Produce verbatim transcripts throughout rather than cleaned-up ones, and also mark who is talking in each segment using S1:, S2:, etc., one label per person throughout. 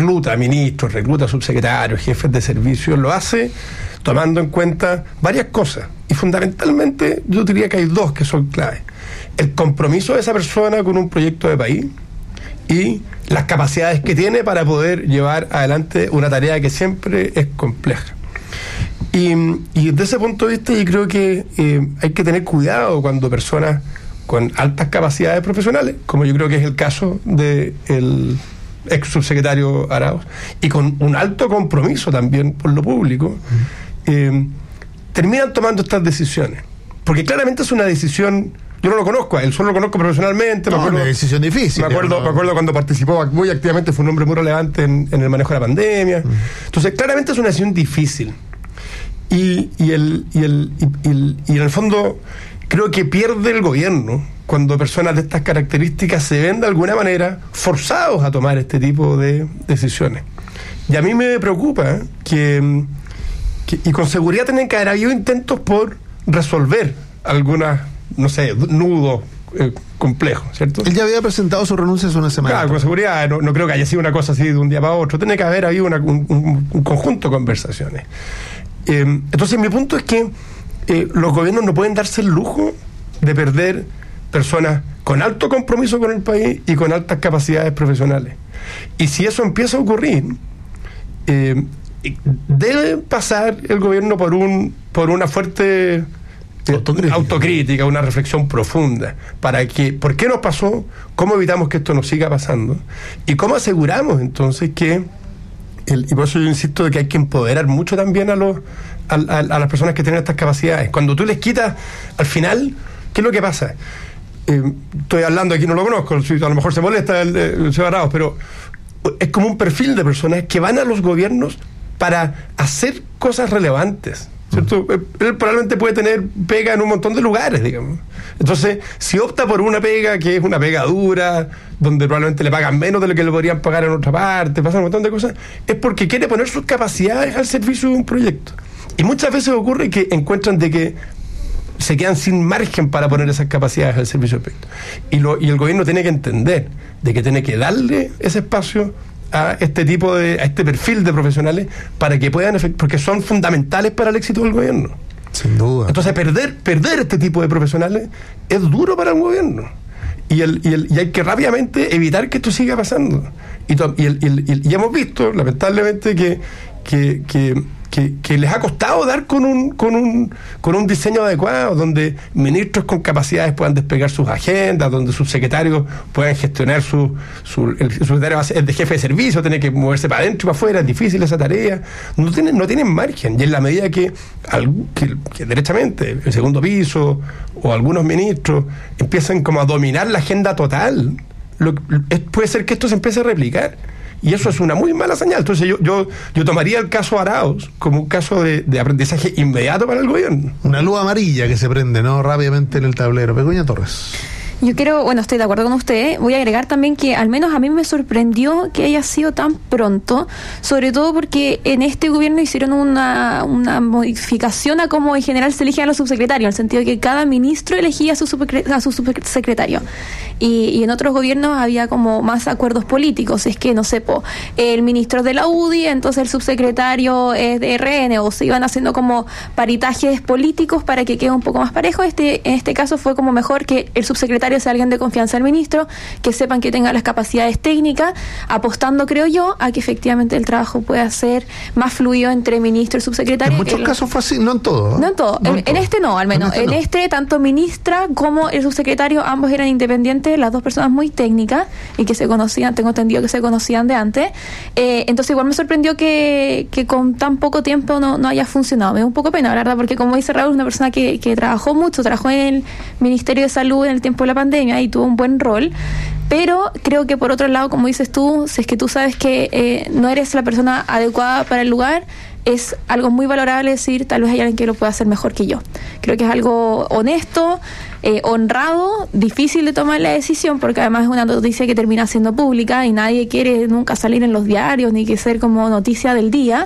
S1: recluta ministros, recluta subsecretarios, jefes de servicios, lo hace tomando en cuenta varias cosas. Y fundamentalmente yo diría que hay dos que son claves. El compromiso de esa persona con un proyecto de país y las capacidades que tiene para poder llevar adelante una tarea que siempre es compleja. Y, y desde ese punto de vista yo creo que eh, hay que tener cuidado cuando personas con altas capacidades profesionales, como yo creo que es el caso del ex subsecretario Arauz, y con un alto compromiso también por lo público, eh, terminan tomando estas decisiones. Porque claramente es una decisión, yo no lo conozco a él, solo lo conozco profesionalmente.
S2: No,
S1: me acuerdo,
S2: una decisión difícil.
S1: Me acuerdo,
S2: no.
S1: me acuerdo cuando participó muy activamente, fue un hombre muy relevante en, en el manejo de la pandemia. Uh-huh. Entonces, claramente es una decisión difícil. Y, y, el, y, el, y, el, y en el fondo creo que pierde el gobierno cuando personas de estas características se ven de alguna manera forzados a tomar este tipo de decisiones. Y a mí me preocupa que, que y con seguridad tienen que haber habido intentos por resolver algunas, no sé, nudos eh, complejos, ¿cierto?
S2: Él ya había presentado su renuncia hace una semana.
S1: Claro, con seguridad, no, no creo que haya sido una cosa así de un día para otro. Tiene que haber habido una, un, un, un conjunto de conversaciones. Eh, entonces mi punto es que eh, los gobiernos no pueden darse el lujo de perder personas con alto compromiso con el país y con altas capacidades profesionales. Y si eso empieza a ocurrir, eh, debe pasar el gobierno por un por una fuerte eh, autocrítica. autocrítica, una reflexión profunda, para que, ¿por qué nos pasó? ¿Cómo evitamos que esto nos siga pasando? ¿Y cómo aseguramos entonces que El, y por eso yo insisto de que hay que empoderar mucho también a los a, a, a las personas que tienen estas capacidades? Cuando tú les quitas, al final, ¿qué es lo que pasa? Eh, estoy hablando aquí, no lo conozco, a lo mejor se molesta el, el señor Arauz, pero es como un perfil de personas que van a los gobiernos para hacer cosas relevantes, ¿cierto? Él probablemente puede tener pega en un montón de lugares, digamos. Entonces, si opta por una pega que es una pega dura, donde probablemente le pagan menos de lo que le podrían pagar en otra parte, pasan un montón de cosas, es porque quiere poner sus capacidades al servicio de un proyecto. Y muchas veces ocurre que encuentran de que se quedan sin margen para poner esas capacidades al servicio del proyecto. Y, lo, y el gobierno tiene que entender de que tiene que darle ese espacio a este tipo de, a este perfil de profesionales para que puedan, porque son fundamentales para el éxito del gobierno.
S2: Sin duda.
S1: Entonces perder, perder este tipo de profesionales es duro para un gobierno. Y, el, y, el, y hay que rápidamente evitar que esto siga pasando. Y, to, y, el, y, el, y hemos visto, lamentablemente, que, que, que Que, que les ha costado dar con un con un con un diseño adecuado, donde ministros con capacidades puedan desplegar sus agendas, donde sus secretarios puedan gestionar su, su el, su secretario es de jefe de servicio, tiene que moverse para adentro y para afuera, es difícil esa tarea, no tienen no tienen margen. Y en la medida que, al, que, que derechamente el segundo piso o algunos ministros empiezan como a dominar la agenda total, lo, es, puede ser que esto se empiece a replicar. Y eso es una muy mala señal. Entonces yo yo yo tomaría el caso Arauz como un caso de, de aprendizaje inmediato para el gobierno.
S2: Una luz amarilla que se prende, ¿no? Rápidamente en el tablero. Begoña Torres.
S3: Yo quiero, bueno, estoy de acuerdo con usted. Voy a agregar también que al menos a mí me sorprendió que haya sido tan pronto, sobre todo porque en este gobierno hicieron una, una modificación a cómo en general se eligen a los subsecretarios, en el sentido de que cada ministro elegía a su, a su subsecretario. Y, y en otros gobiernos había como más acuerdos políticos. Es que, no sé, po, el ministro de la U D I, entonces el subsecretario es de R N, o se iban haciendo como paritajes políticos para que quede un poco más parejo. Este, en este caso fue como mejor que el subsecretario sea alguien de confianza del ministro, que sepan que tenga las capacidades técnicas, apostando, creo yo, a que efectivamente el trabajo pueda ser más fluido entre ministro y subsecretario.
S2: En muchos
S3: el,
S2: casos fue así, no en todo. ¿eh?
S3: No en todo,
S2: no
S3: en,
S2: en todo.
S3: en este no, al menos. En este, en
S2: no.
S3: este, tanto ministra como el subsecretario, ambos eran independientes, las dos personas muy técnicas y que se conocían, tengo entendido que se conocían de antes. Eh, entonces igual me sorprendió que, que con tan poco tiempo no, no haya funcionado. Me da un poco pena, la verdad, porque como dice Raúl, es una persona que, que trabajó mucho, trabajó en el Ministerio de Salud en el tiempo de la pandemia y tuvo un buen rol, pero creo que por otro lado, como dices tú, si es que tú sabes que eh, no eres la persona adecuada para el lugar, es algo muy valorable decir, tal vez hay alguien que lo pueda hacer mejor que yo. Creo que es algo honesto, eh, honrado, difícil de tomar la decisión, porque además es una noticia que termina siendo pública y nadie quiere nunca salir en los diarios ni que ser como noticia del día.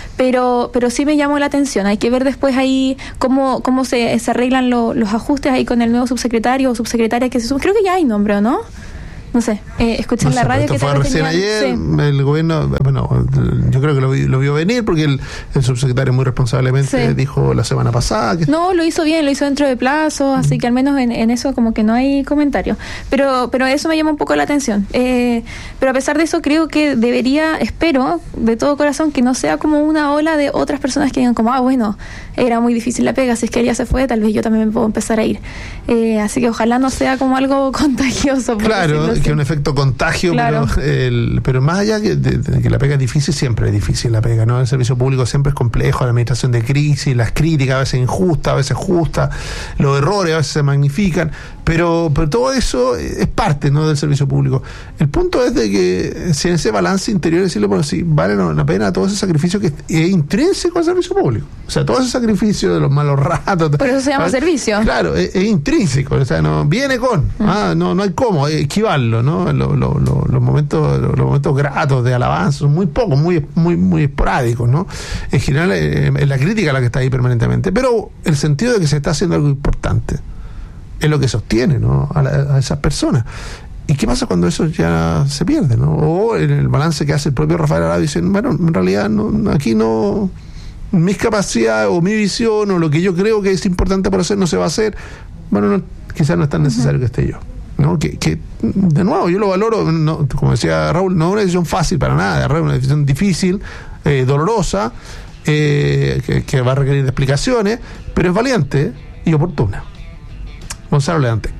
S3: Pero pero sí me llamó la atención. Hay que ver después ahí cómo cómo se, se arreglan lo, los ajustes ahí con el nuevo subsecretario o subsecretaria que se suma. Creo que ya hay nombre, ¿o no? no sé, eh, escuché
S2: No
S3: en la
S2: sé,
S3: radio
S2: esto
S3: que
S2: fue
S3: tal vez
S2: recién
S3: tenían-
S2: ayer,
S3: sí.
S2: el gobierno, bueno, yo creo que lo, vi- lo vio venir porque el, el subsecretario muy responsablemente
S3: Sí.
S2: dijo la semana pasada que
S3: No, lo hizo bien, lo hizo dentro de plazo, así que al menos en, en eso como que no hay comentario. Pero pero eso me llama un poco la atención. Eh, pero a pesar de eso creo que debería, espero de todo corazón, que no sea como una ola de otras personas que digan como, ah, bueno, era muy difícil la pega, si es que ella se fue, tal vez yo también me puedo empezar a ir. Eh, así que ojalá no sea como algo contagioso. por
S2: Claro,
S3: decirlo así.
S2: que un efecto contagio,
S3: Claro.
S2: pero, el, pero más allá que, de, de que la pega es difícil, siempre es difícil la pega, ¿no? El servicio público siempre es complejo, la administración de crisis, las críticas a veces injustas, a veces justas, los errores a veces se magnifican, pero, pero todo eso es parte, ¿no?, del servicio público. El punto es de que si en ese balance interior decirlo, bueno, si vale la pena todo ese sacrificio que es intrínseco al servicio público. O sea, todo ese sacrificio de los malos ratos.
S3: Por eso se llama
S2: ¿ah?
S3: servicio.
S2: Claro, es, es intrínseco, o sea, no viene con,
S3: Mm.
S2: ah, no, no hay cómo esquivarlo, ¿no? Lo- lo- lo- los momentos, los momentos gratos de alabanza son muy pocos, muy, muy, muy esporádicos, ¿no? En general eh, es la crítica la que está ahí permanentemente, pero el sentido de que se está haciendo algo importante es lo que sostiene, ¿no?, a, la- a esas personas. ¿Y qué pasa cuando eso ya se pierde, ¿no? O en el balance que hace el propio Rafael Arabia, dicen, bueno, en realidad no, aquí no, mis capacidades o mi visión o lo que yo creo que es importante para hacer no se va a hacer. Bueno, no, quizás no es tan necesario que esté yo, ¿no? Que, que de nuevo yo lo valoro, no, como decía Raúl, no es una decisión fácil para nada, es una decisión difícil, eh, dolorosa, eh, que, que va a requerir de explicaciones, pero es valiente y oportuna. Gonzalo Leantec.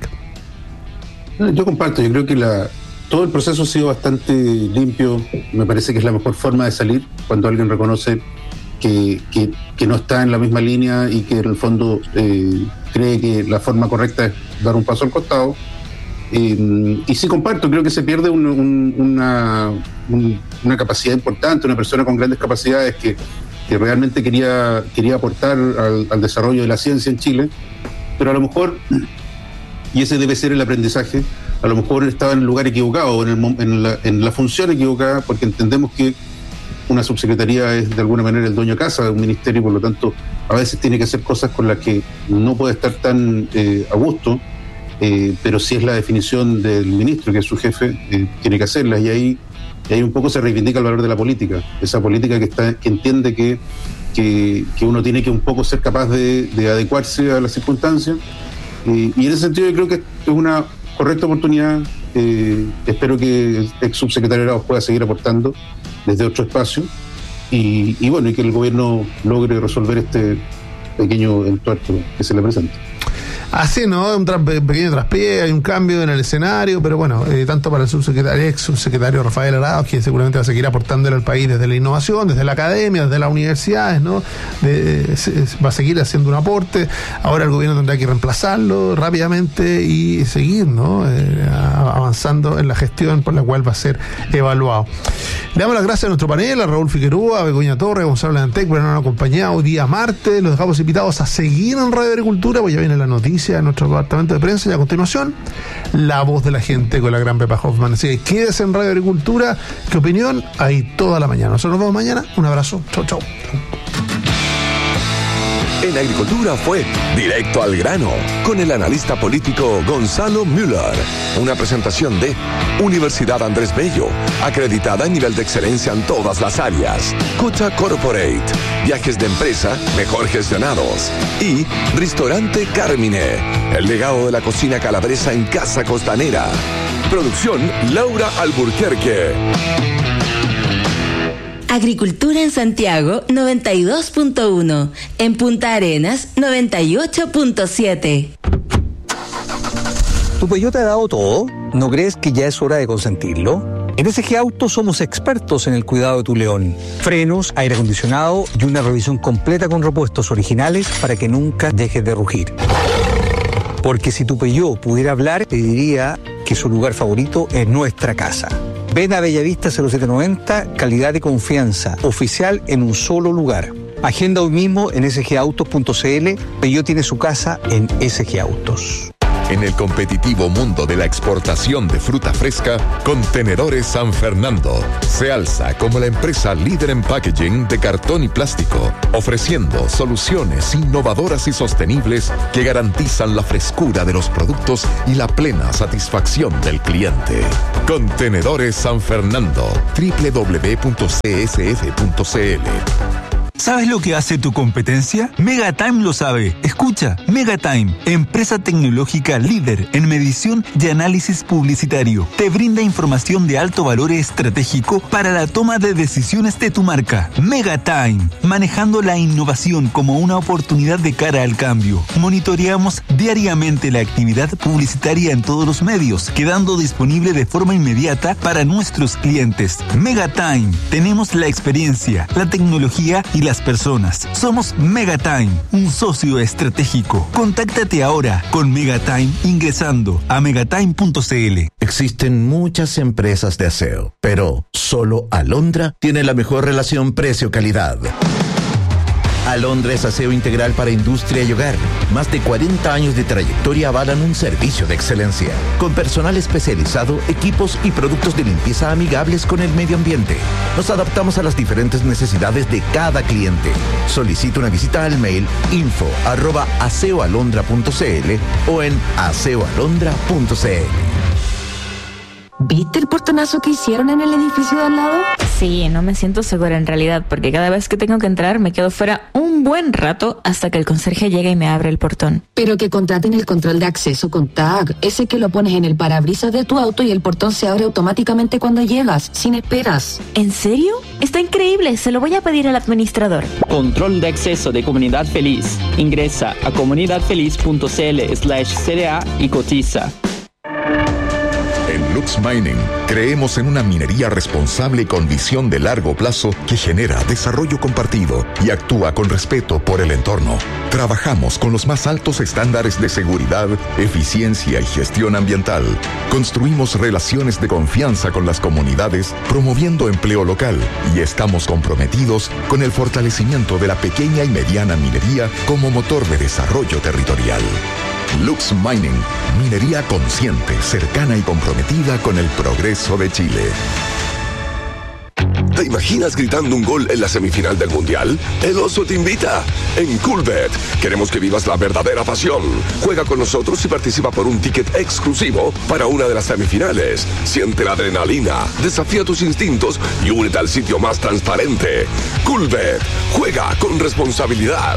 S4: Yo comparto, yo creo que la, todo el proceso ha sido bastante limpio. Me parece que es la mejor forma de salir cuando alguien reconoce que, que, que no está en la misma línea y que en el fondo eh, cree que la forma correcta es dar un paso al costado. Eh, y sí comparto, creo que se pierde un, un, una, un, una capacidad importante, una persona con grandes capacidades que, que realmente quería, quería aportar al, al desarrollo de la ciencia en Chile, pero a lo mejor, y ese debe ser el aprendizaje, a lo mejor estaba en el lugar equivocado, en, el, en, la, en la función equivocada, porque entendemos que una subsecretaría es de alguna manera el dueño de casa de un ministerio y por lo tanto a veces tiene que hacer cosas con las que no puede estar tan eh, a gusto, eh, pero si es la definición del ministro, que es su jefe, eh, tiene que hacerlas, y ahí, y ahí un poco se reivindica el valor de la política, esa política que, está, que entiende que, que, que uno tiene que un poco ser capaz de, de adecuarse a las circunstancias. Eh, y en ese sentido yo creo que es una correcta oportunidad. Eh, espero que el ex subsecretario Arauz pueda seguir aportando desde otro espacio y, y bueno, y que el gobierno logre resolver este pequeño entuerto que se le presenta.
S2: Así, ¿no? Un tra- pequeño traspié, hay un cambio en el escenario, pero bueno, eh, tanto para el subsecretario, ex subsecretario Rafael Arauz, que seguramente va a seguir aportándole al país desde la innovación, desde la academia, desde las universidades, ¿no? De, se, va a seguir haciendo un aporte. Ahora el gobierno tendrá que reemplazarlo rápidamente y seguir, ¿no? Eh, avanzando en la gestión por la cual va a ser evaluado. Le damos las gracias a nuestro panel, a Raúl Figueroa, a Begoña Torres, a Gonzalo Leantec, por habernos acompañado día martes. Los dejamos invitados a seguir en Radio Agricultura, pues ya viene la noticia de nuestro departamento de prensa y a continuación la voz de la gente con la gran Pepa Hoffman. Así que quédese en Radio Agricultura. ¿Qué opinión? Ahí toda la mañana. Nosotros nos vemos mañana. Un abrazo. Chau, chau.
S5: En Agricultura fue Directo al Grano con el analista político Gonzalo Müller. Una presentación de Universidad Andrés Bello, acreditada en nivel de excelencia en todas las áreas. Cucha Corporate, viajes de empresa mejor gestionados. Y Restaurante Carmine, el legado de la cocina calabresa en Casa Costanera. Producción Laura Alburquerque.
S6: Agricultura en Santiago noventa y dos punto uno, en Punta Arenas noventa y ocho punto siete.
S7: ¿Tu Peugeot te ha dado todo? ¿No crees que ya es hora de consentirlo? En S G Autos somos expertos en el cuidado de tu León. Frenos, aire acondicionado y una revisión completa con repuestos originales para que nunca dejes de rugir. Porque si tu Peugeot pudiera hablar, te diría que su lugar favorito es nuestra casa. Ven a Bellavista cero siete noventa, calidad y confianza, oficial en un solo lugar. Agenda hoy mismo en s g autos punto c l. Peugeot tiene su casa en S G Autos.
S5: En el competitivo mundo de la exportación de fruta fresca, Contenedores San Fernando se alza como la empresa líder en packaging de cartón y plástico, ofreciendo soluciones innovadoras y sostenibles que garantizan la frescura de los productos y la plena satisfacción del cliente. Contenedores San Fernando, doble u doble u doble u punto c s f punto c l.
S8: ¿Sabes lo que hace tu competencia? Megatime lo sabe. Escucha, Megatime, empresa tecnológica líder en medición y análisis publicitario, te brinda información de alto valor estratégico para la toma de decisiones de tu marca. Megatime, manejando la innovación como una oportunidad de cara al cambio. Monitoreamos diariamente la actividad publicitaria en todos los medios, quedando disponible de forma inmediata para nuestros clientes. Megatime, tenemos la experiencia, la tecnología y la las personas. Somos Megatime, un socio estratégico. Contáctate ahora con Megatime ingresando a megatime punto c l.
S9: Existen muchas empresas de aseo, pero solo Alondra tiene la mejor relación precio-calidad. Alondra es aseo integral para industria y hogar. Más de cuarenta años de trayectoria avalan un servicio de excelencia, con personal especializado, equipos y productos de limpieza amigables con el medio ambiente. Nos adaptamos a las diferentes necesidades de cada cliente. Solicita una visita al mail info arroba aseoalondra punto c l o en aseoalondra punto c l.
S10: ¿Viste el portonazo que hicieron en el edificio de al lado?
S3: Sí, no me siento segura en realidad, porque cada vez que tengo que entrar me quedo fuera un buen rato hasta que el conserje llega y me abre el portón.
S10: Pero que contraten el control de acceso con tag, ese que lo pones en el parabrisas de tu auto y el portón se abre automáticamente cuando llegas, sin esperas.
S3: ¿En serio? Está increíble, se lo voy a pedir al administrador.
S11: Control de acceso de Comunidad Feliz. Ingresa a comunidadfeliz.cl slash CDA y cotiza.
S5: En Lux Mining creemos en una minería responsable y con visión de largo plazo que genera desarrollo compartido y actúa con respeto por el entorno. Trabajamos con los más altos estándares de seguridad, eficiencia y gestión ambiental. Construimos relaciones de confianza con las comunidades, promoviendo empleo local, y estamos comprometidos con el fortalecimiento de la pequeña y mediana minería como motor de desarrollo territorial. Lux Mining, minería consciente, cercana y comprometida con el progreso de Chile.
S12: ¿Te imaginas gritando un gol en la semifinal del Mundial? El Oso te invita. En Coolbet queremos que vivas la verdadera pasión. Juega con nosotros y participa por un ticket exclusivo para una de las semifinales. Siente la adrenalina, desafía tus instintos y únete al sitio más transparente. Coolbet, juega con responsabilidad.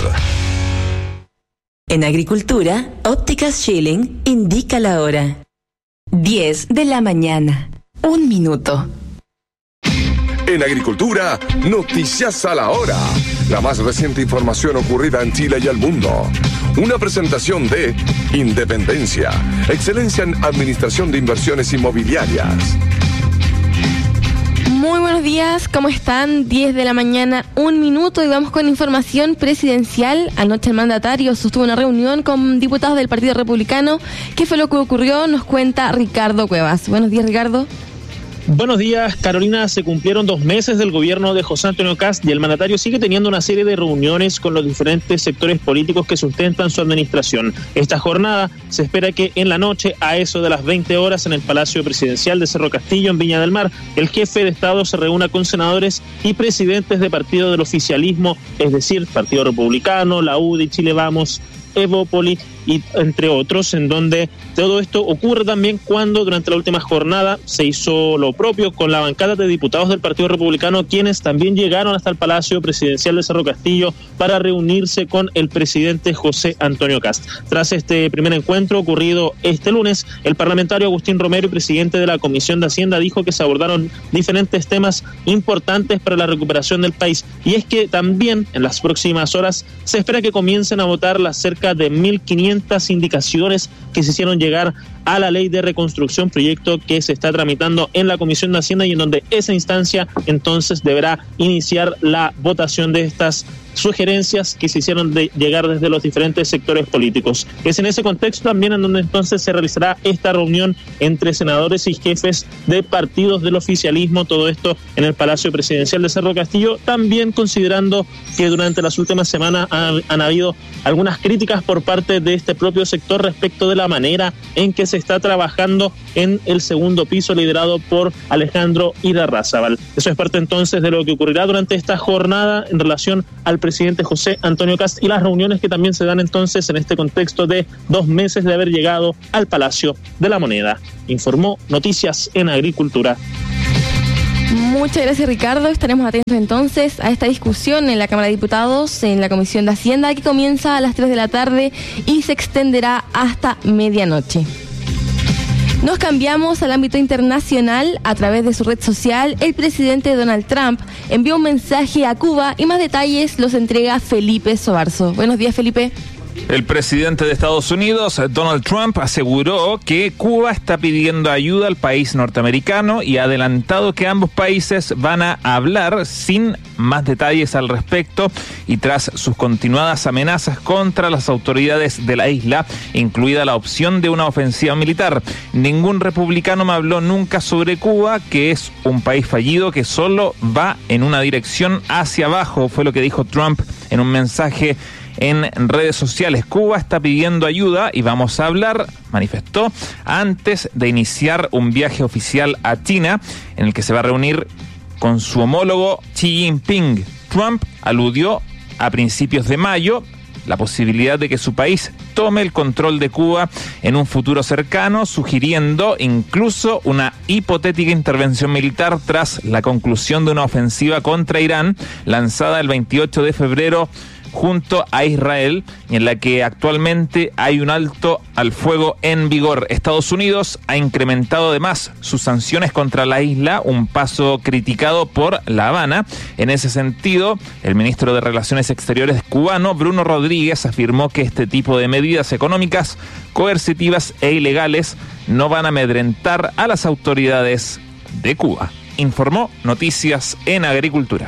S6: En Agricultura, Ópticas Schilling indica la hora. diez de la mañana. Un minuto.
S12: En Agricultura, noticias a la hora. La más reciente información ocurrida en Chile y el mundo. Una presentación de Independencia, excelencia en administración de inversiones inmobiliarias.
S13: Muy buenos días, ¿cómo están? diez de la mañana, un minuto, y vamos con información presidencial. Anoche el mandatario sostuvo una reunión con diputados del Partido Republicano. ¿Qué fue lo que ocurrió? Nos cuenta Ricardo Cuevas. Buenos días, Ricardo.
S14: Buenos días, Carolina. Se cumplieron dos meses del gobierno de José Antonio Kast y el mandatario sigue teniendo una serie de reuniones con los diferentes sectores políticos que sustentan su administración. Esta jornada se espera que en la noche, a eso de las veinte horas, en el Palacio Presidencial de Cerro Castillo, en Viña del Mar, el jefe de Estado se reúna con senadores y presidentes de partidos del oficialismo, es decir, Partido Republicano, la U D I, Chile Vamos, Evópoli y entre otros, en donde todo esto ocurre también cuando durante la última jornada se hizo lo propio con la bancada de diputados del Partido Republicano, quienes también llegaron hasta el Palacio Presidencial de Cerro Castillo para reunirse con el presidente José Antonio Kast. Tras este primer encuentro ocurrido este lunes, el parlamentario Agustín Romero y presidente de la Comisión de Hacienda dijo que se abordaron diferentes temas importantes para la recuperación del país, y es que también en las próximas horas se espera que comiencen a votar las cerca de mil quinientas indicaciones que se hicieron llegar a la ley de reconstrucción, proyecto que se está tramitando en la Comisión de Hacienda y en donde esa instancia entonces deberá iniciar la votación de estas sugerencias que se hicieron de llegar desde los diferentes sectores políticos. Es en ese contexto también en donde entonces se realizará esta reunión entre senadores y jefes de partidos del oficialismo, todo esto en el Palacio Presidencial de Cerro Castillo, también considerando que durante las últimas semanas han, han habido algunas críticas por parte de este propio sector respecto de la manera en que se está trabajando en el segundo piso liderado por Alejandro Irarrázaval. Eso es parte entonces de lo que ocurrirá durante esta jornada en relación al presidente José Antonio Kast y las reuniones que también se dan entonces en este contexto de dos meses de haber llegado al Palacio de la Moneda. Informó Noticias en Agricultura.
S13: Muchas gracias, Ricardo. Estaremos atentos entonces a esta discusión en la Cámara de Diputados, en la Comisión de Hacienda, que comienza a las tres de la tarde y se extenderá hasta medianoche. Nos cambiamos al ámbito internacional. A través de su red social, el presidente Donald Trump envió un mensaje a Cuba y más detalles los entrega Felipe Sobarzo. Buenos días, Felipe.
S15: El presidente de Estados Unidos, Donald Trump, aseguró que Cuba está pidiendo ayuda al país norteamericano y ha adelantado que ambos países van a hablar sin más detalles al respecto y tras sus continuadas amenazas contra las autoridades de la isla, incluida la opción de una ofensiva militar. Ningún republicano me habló nunca sobre Cuba, que es un país fallido que solo va en una dirección hacia abajo, fue lo que dijo Trump en un mensaje en redes sociales. Cuba está pidiendo ayuda y vamos a hablar, manifestó, antes de iniciar un viaje oficial a China, en el que se va a reunir con su homólogo Xi Jinping. Trump aludió a principios de mayo la posibilidad de que su país tome el control de Cuba en un futuro cercano, sugiriendo incluso una hipotética intervención militar tras la conclusión de una ofensiva contra Irán lanzada el veintiocho de febrero junto a Israel, en la que actualmente hay un alto al fuego en vigor. Estados Unidos ha incrementado además sus sanciones contra la isla, un paso criticado por La Habana. En ese sentido, el ministro de Relaciones Exteriores cubano, Bruno Rodríguez, afirmó que este tipo de medidas económicas, coercitivas e ilegales no van a amedrentar a las autoridades de Cuba. Informó Noticias en Agricultura.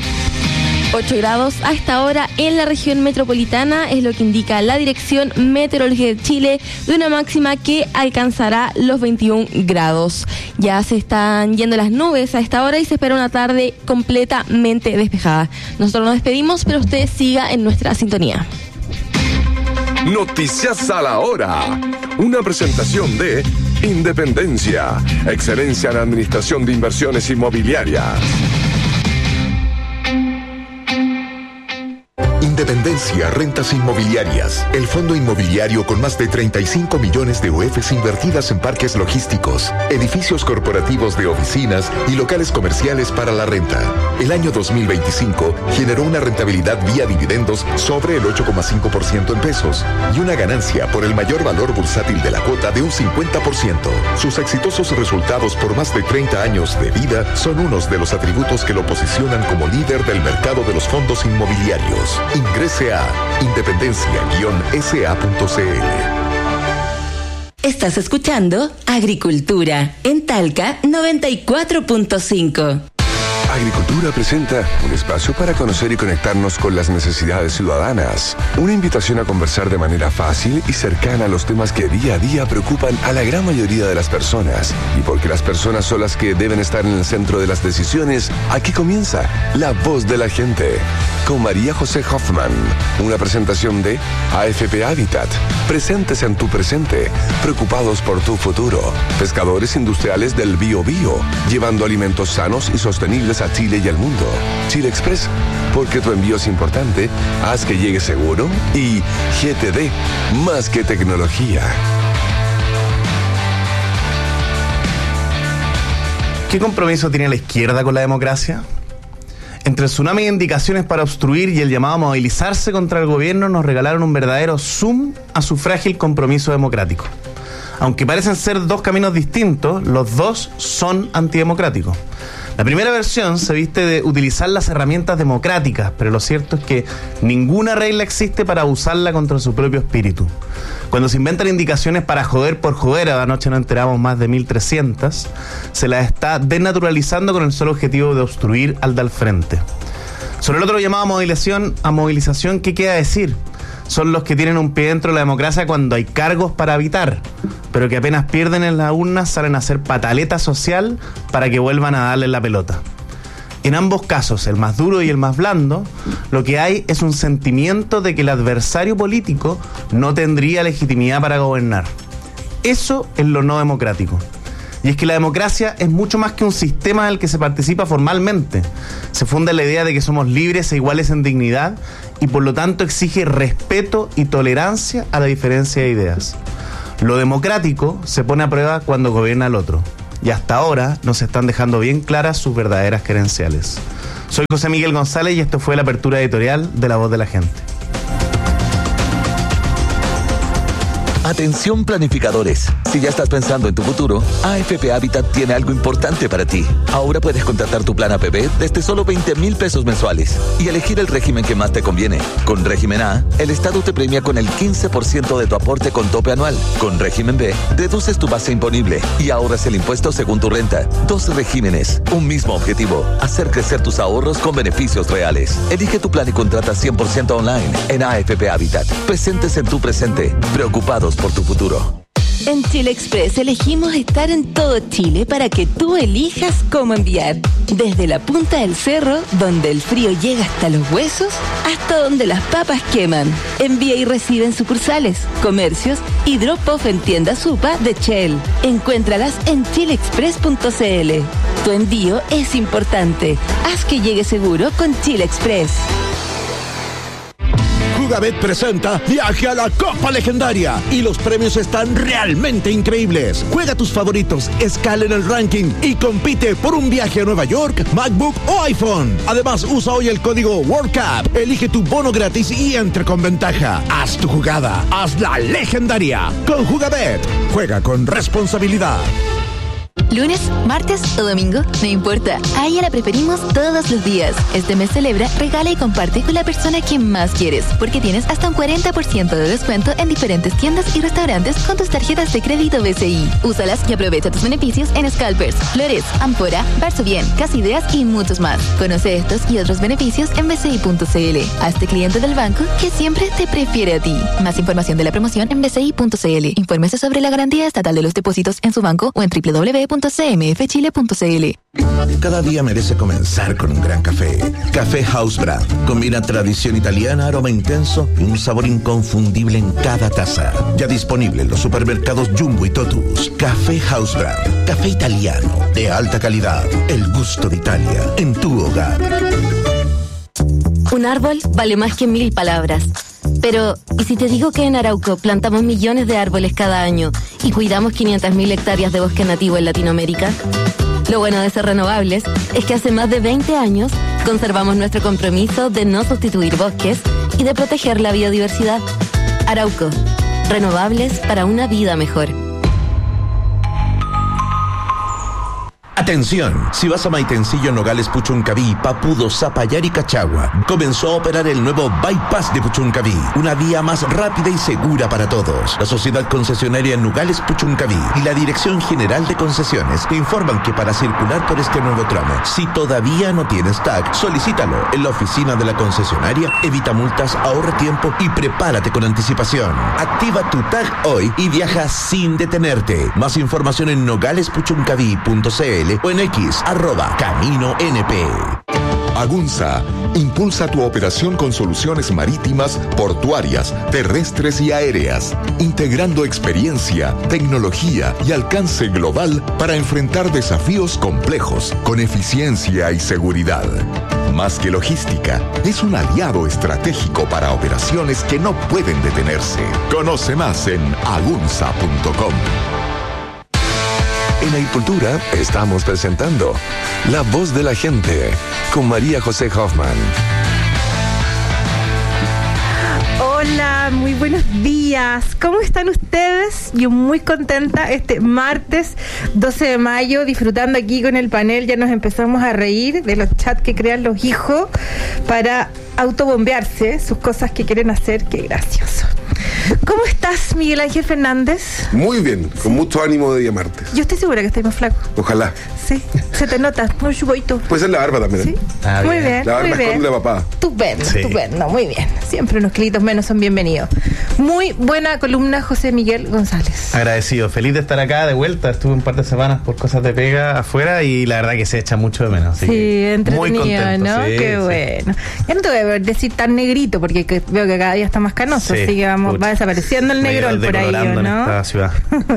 S13: ocho grados a esta hora en la región metropolitana, es lo que indica la Dirección Meteorológica de Chile, de una máxima que alcanzará los veintiún grados. Ya se están yendo las nubes a esta hora y se espera una tarde completamente despejada. Nosotros nos despedimos, pero usted siga en nuestra sintonía.
S12: Noticias a la hora. Una presentación de Independencia, excelencia en administración de inversiones inmobiliarias. Independencia Rentas Inmobiliarias, el fondo inmobiliario con más de treinta y cinco millones de U Fs invertidas en parques logísticos, edificios corporativos de oficinas y locales comerciales para la renta. El año dos mil veinticinco generó una rentabilidad vía dividendos sobre el ocho coma cinco por ciento en pesos y una ganancia por el mayor valor bursátil de la cuota de un cincuenta por ciento. Sus exitosos resultados por más de treinta años de vida son unos de los atributos que lo posicionan como líder del mercado de los fondos inmobiliarios. Ingrese a independencia guion s a punto c l.
S6: Estás escuchando Agricultura en Talca noventa y cuatro punto cinco.
S12: Agricultura presenta un espacio para conocer y conectarnos con las necesidades ciudadanas. Una invitación a conversar de manera fácil y cercana a los temas que día a día preocupan a la gran mayoría de las personas. Y porque las personas son las que deben estar en el centro de las decisiones, aquí comienza La Voz de la Gente, con María José Hoffman. Una presentación de A F P Habitat. Presentes en tu presente, preocupados por tu futuro. Pescadores industriales del Bio Bio, llevando alimentos sanos y sostenibles a Chile y al mundo. Chile Express, porque tu envío es importante, haz que llegue seguro. Y G T D, más que tecnología.
S16: ¿Qué compromiso tiene la izquierda con la democracia? Entre el tsunami de indicaciones para obstruir y el llamado a movilizarse contra el gobierno, nos regalaron un verdadero zoom a su frágil compromiso democrático. Aunque parecen ser dos caminos distintos, los dos son antidemocráticos. La primera versión se viste de utilizar las herramientas democráticas, pero lo cierto es que ninguna regla existe para usarla contra su propio espíritu. Cuando se inventan indicaciones para joder por joder, anoche nos enteramos más de mil trescientas, se las está desnaturalizando con el solo objetivo de obstruir al del frente. Sobre el otro llamado a movilización, a movilización, ¿qué queda decir? Son los que tienen un pie dentro de la democracia cuando hay cargos para habitar, pero que apenas pierden en las urnas salen a hacer pataleta social para que vuelvan a darle la pelota. En ambos casos, el más duro y el más blando, lo que hay es un sentimiento de que el adversario político no tendría legitimidad para gobernar. Eso es lo no democrático. Y es que la democracia es mucho más que un sistema en el que se participa formalmente. Se funda en la idea de que somos libres e iguales en dignidad y por lo tanto exige respeto y tolerancia a la diferencia de ideas. Lo democrático se pone a prueba cuando gobierna el otro. Y hasta ahora nos están dejando bien claras sus verdaderas credenciales. Soy José Miguel González y esto fue la apertura editorial de La Voz de la Gente.
S17: Atención planificadores, si ya estás pensando en tu futuro, A F P Habitat tiene algo importante para ti. Ahora puedes contratar tu plan A P B desde solo veinte mil pesos mensuales y elegir el régimen que más te conviene. Con régimen A, el Estado te premia con el quince por ciento de tu aporte con tope anual. Con régimen B, reduces tu base imponible y ahorras el impuesto según tu renta. Dos regímenes, un mismo objetivo, hacer crecer tus ahorros con beneficios reales. Elige tu plan y contrata cien por ciento online en A F P Habitat. Presentes en tu presente, preocupados por tu futuro.
S6: En Chile Express elegimos estar en todo Chile para que tú elijas cómo enviar. Desde la punta del cerro, donde el frío llega hasta los huesos, hasta donde las papas queman. Envía y recibe en sucursales, comercios y drop-off en tiendas Supa de Shell. Encuéntralas en chile express punto c l. Tu envío es importante. Haz que llegue seguro con Chile Express.
S18: Jugabet presenta Viaje a la Copa Legendaria y los premios están realmente increíbles. Juega tus favoritos, escala en el ranking y compite por un viaje a Nueva York, MacBook o iPhone. Además, usa hoy el código World Cup, elige tu bono gratis y entre con ventaja. Haz tu jugada, hazla legendaria. Con Jugabet, juega con responsabilidad.
S19: Lunes, martes o domingo, no importa, a ella la preferimos todos los días. Este mes celebra, regala y comparte con la persona que más quieres, porque tienes hasta un cuarenta por ciento de descuento en diferentes tiendas y restaurantes con tus tarjetas de crédito B C I. Úsalas y aprovecha tus beneficios en Scalpers, Flores, Ampora, Barso Bien, Casa Ideas y muchos más. Conoce estos y otros beneficios en b c i punto c l. Hazte cliente del banco que siempre te prefiere a ti. Más información de la promoción en b c i punto c l. Infórmese sobre la garantía estatal de los depósitos en su banco o en w w w punto c m f chile punto c l.
S9: Cada día merece comenzar con un gran café. Café House Brand. Combina tradición italiana, aroma intenso y un sabor inconfundible en cada taza. Ya disponible en los supermercados Jumbo y Totus. Café House Brand. Café italiano de alta calidad. El gusto de Italia en tu hogar.
S19: Un árbol vale más que mil palabras. Pero, ¿y si te digo que en Arauco plantamos millones de árboles cada año y cuidamos quinientas mil hectáreas de bosque nativo en Latinoamérica? Lo bueno de ser renovables es que hace más de veinte años conservamos nuestro compromiso de no sustituir bosques y de proteger la biodiversidad. Arauco, renovables para una vida mejor.
S9: Atención, si vas a Maitencillo, Nogales, Puchuncaví, Papudo, Zapallar y Cachagua, comenzó a operar el nuevo Bypass de Puchuncaví, una vía más rápida y segura para todos. La sociedad concesionaria Nogales Puchuncaví y la Dirección General de Concesiones te informan que para circular por este nuevo tramo, si todavía no tienes T A C, solicítalo en la oficina de la concesionaria, evita multas, ahorra tiempo y prepárate con anticipación. Activa tu T A C hoy y viaja sin detenerte. Más información en nogales puchuncaví punto c l o en X, arroba Camino N P.
S5: Agunza impulsa tu operación con soluciones marítimas, portuarias, terrestres y aéreas, integrando experiencia, tecnología y alcance global para enfrentar desafíos complejos con eficiencia y seguridad. Más que logística, es un aliado estratégico para operaciones que no pueden detenerse. Conoce más en agunza punto com. En Agricultura estamos presentando La Voz de la Gente con María José Hoffman.
S20: Hola, muy buenos días. ¿Cómo están ustedes? Yo muy contenta este martes doce de mayo, disfrutando aquí con el panel. Ya nos empezamos a reír de los chats que crean los hijos para autobombearse sus cosas que quieren hacer. Qué gracioso. ¿Cómo estás, Miguel Ángel Fernández?
S21: Muy bien, con mucho ánimo de día martes.
S20: Yo estoy segura que estoy más flaco.
S21: Ojalá.
S20: Sí, se te nota, muy chuboito.
S21: Puede ser la barba también.
S20: Sí.
S21: Ah,
S20: muy bien,
S21: La barba
S20: muy bien.
S21: esconde la papada.
S20: Estupendo,
S21: Sí.
S20: estupendo, muy bien. Siempre unos kilitos menos son bienvenidos. Muy buena columna, José Miguel González.
S16: Agradecido, feliz de estar acá de vuelta. Estuve un par de semanas por cosas de pega afuera y la verdad que se echa mucho de menos. Así
S20: Sí,
S16: que
S20: entretenido,
S16: muy contento,
S20: ¿no?
S16: sí,
S20: Qué
S16: sí.
S20: bueno. Ya no te voy a decir tan negrito porque que- veo que cada día está más canoso,
S16: Sí,
S20: así que vamos,
S16: pucha.
S20: va desapareciendo el
S16: Me he ido
S20: negrón por ahí,
S16: decolorando
S20: ¿o
S16: en
S20: ¿no?
S16: esta ciudad.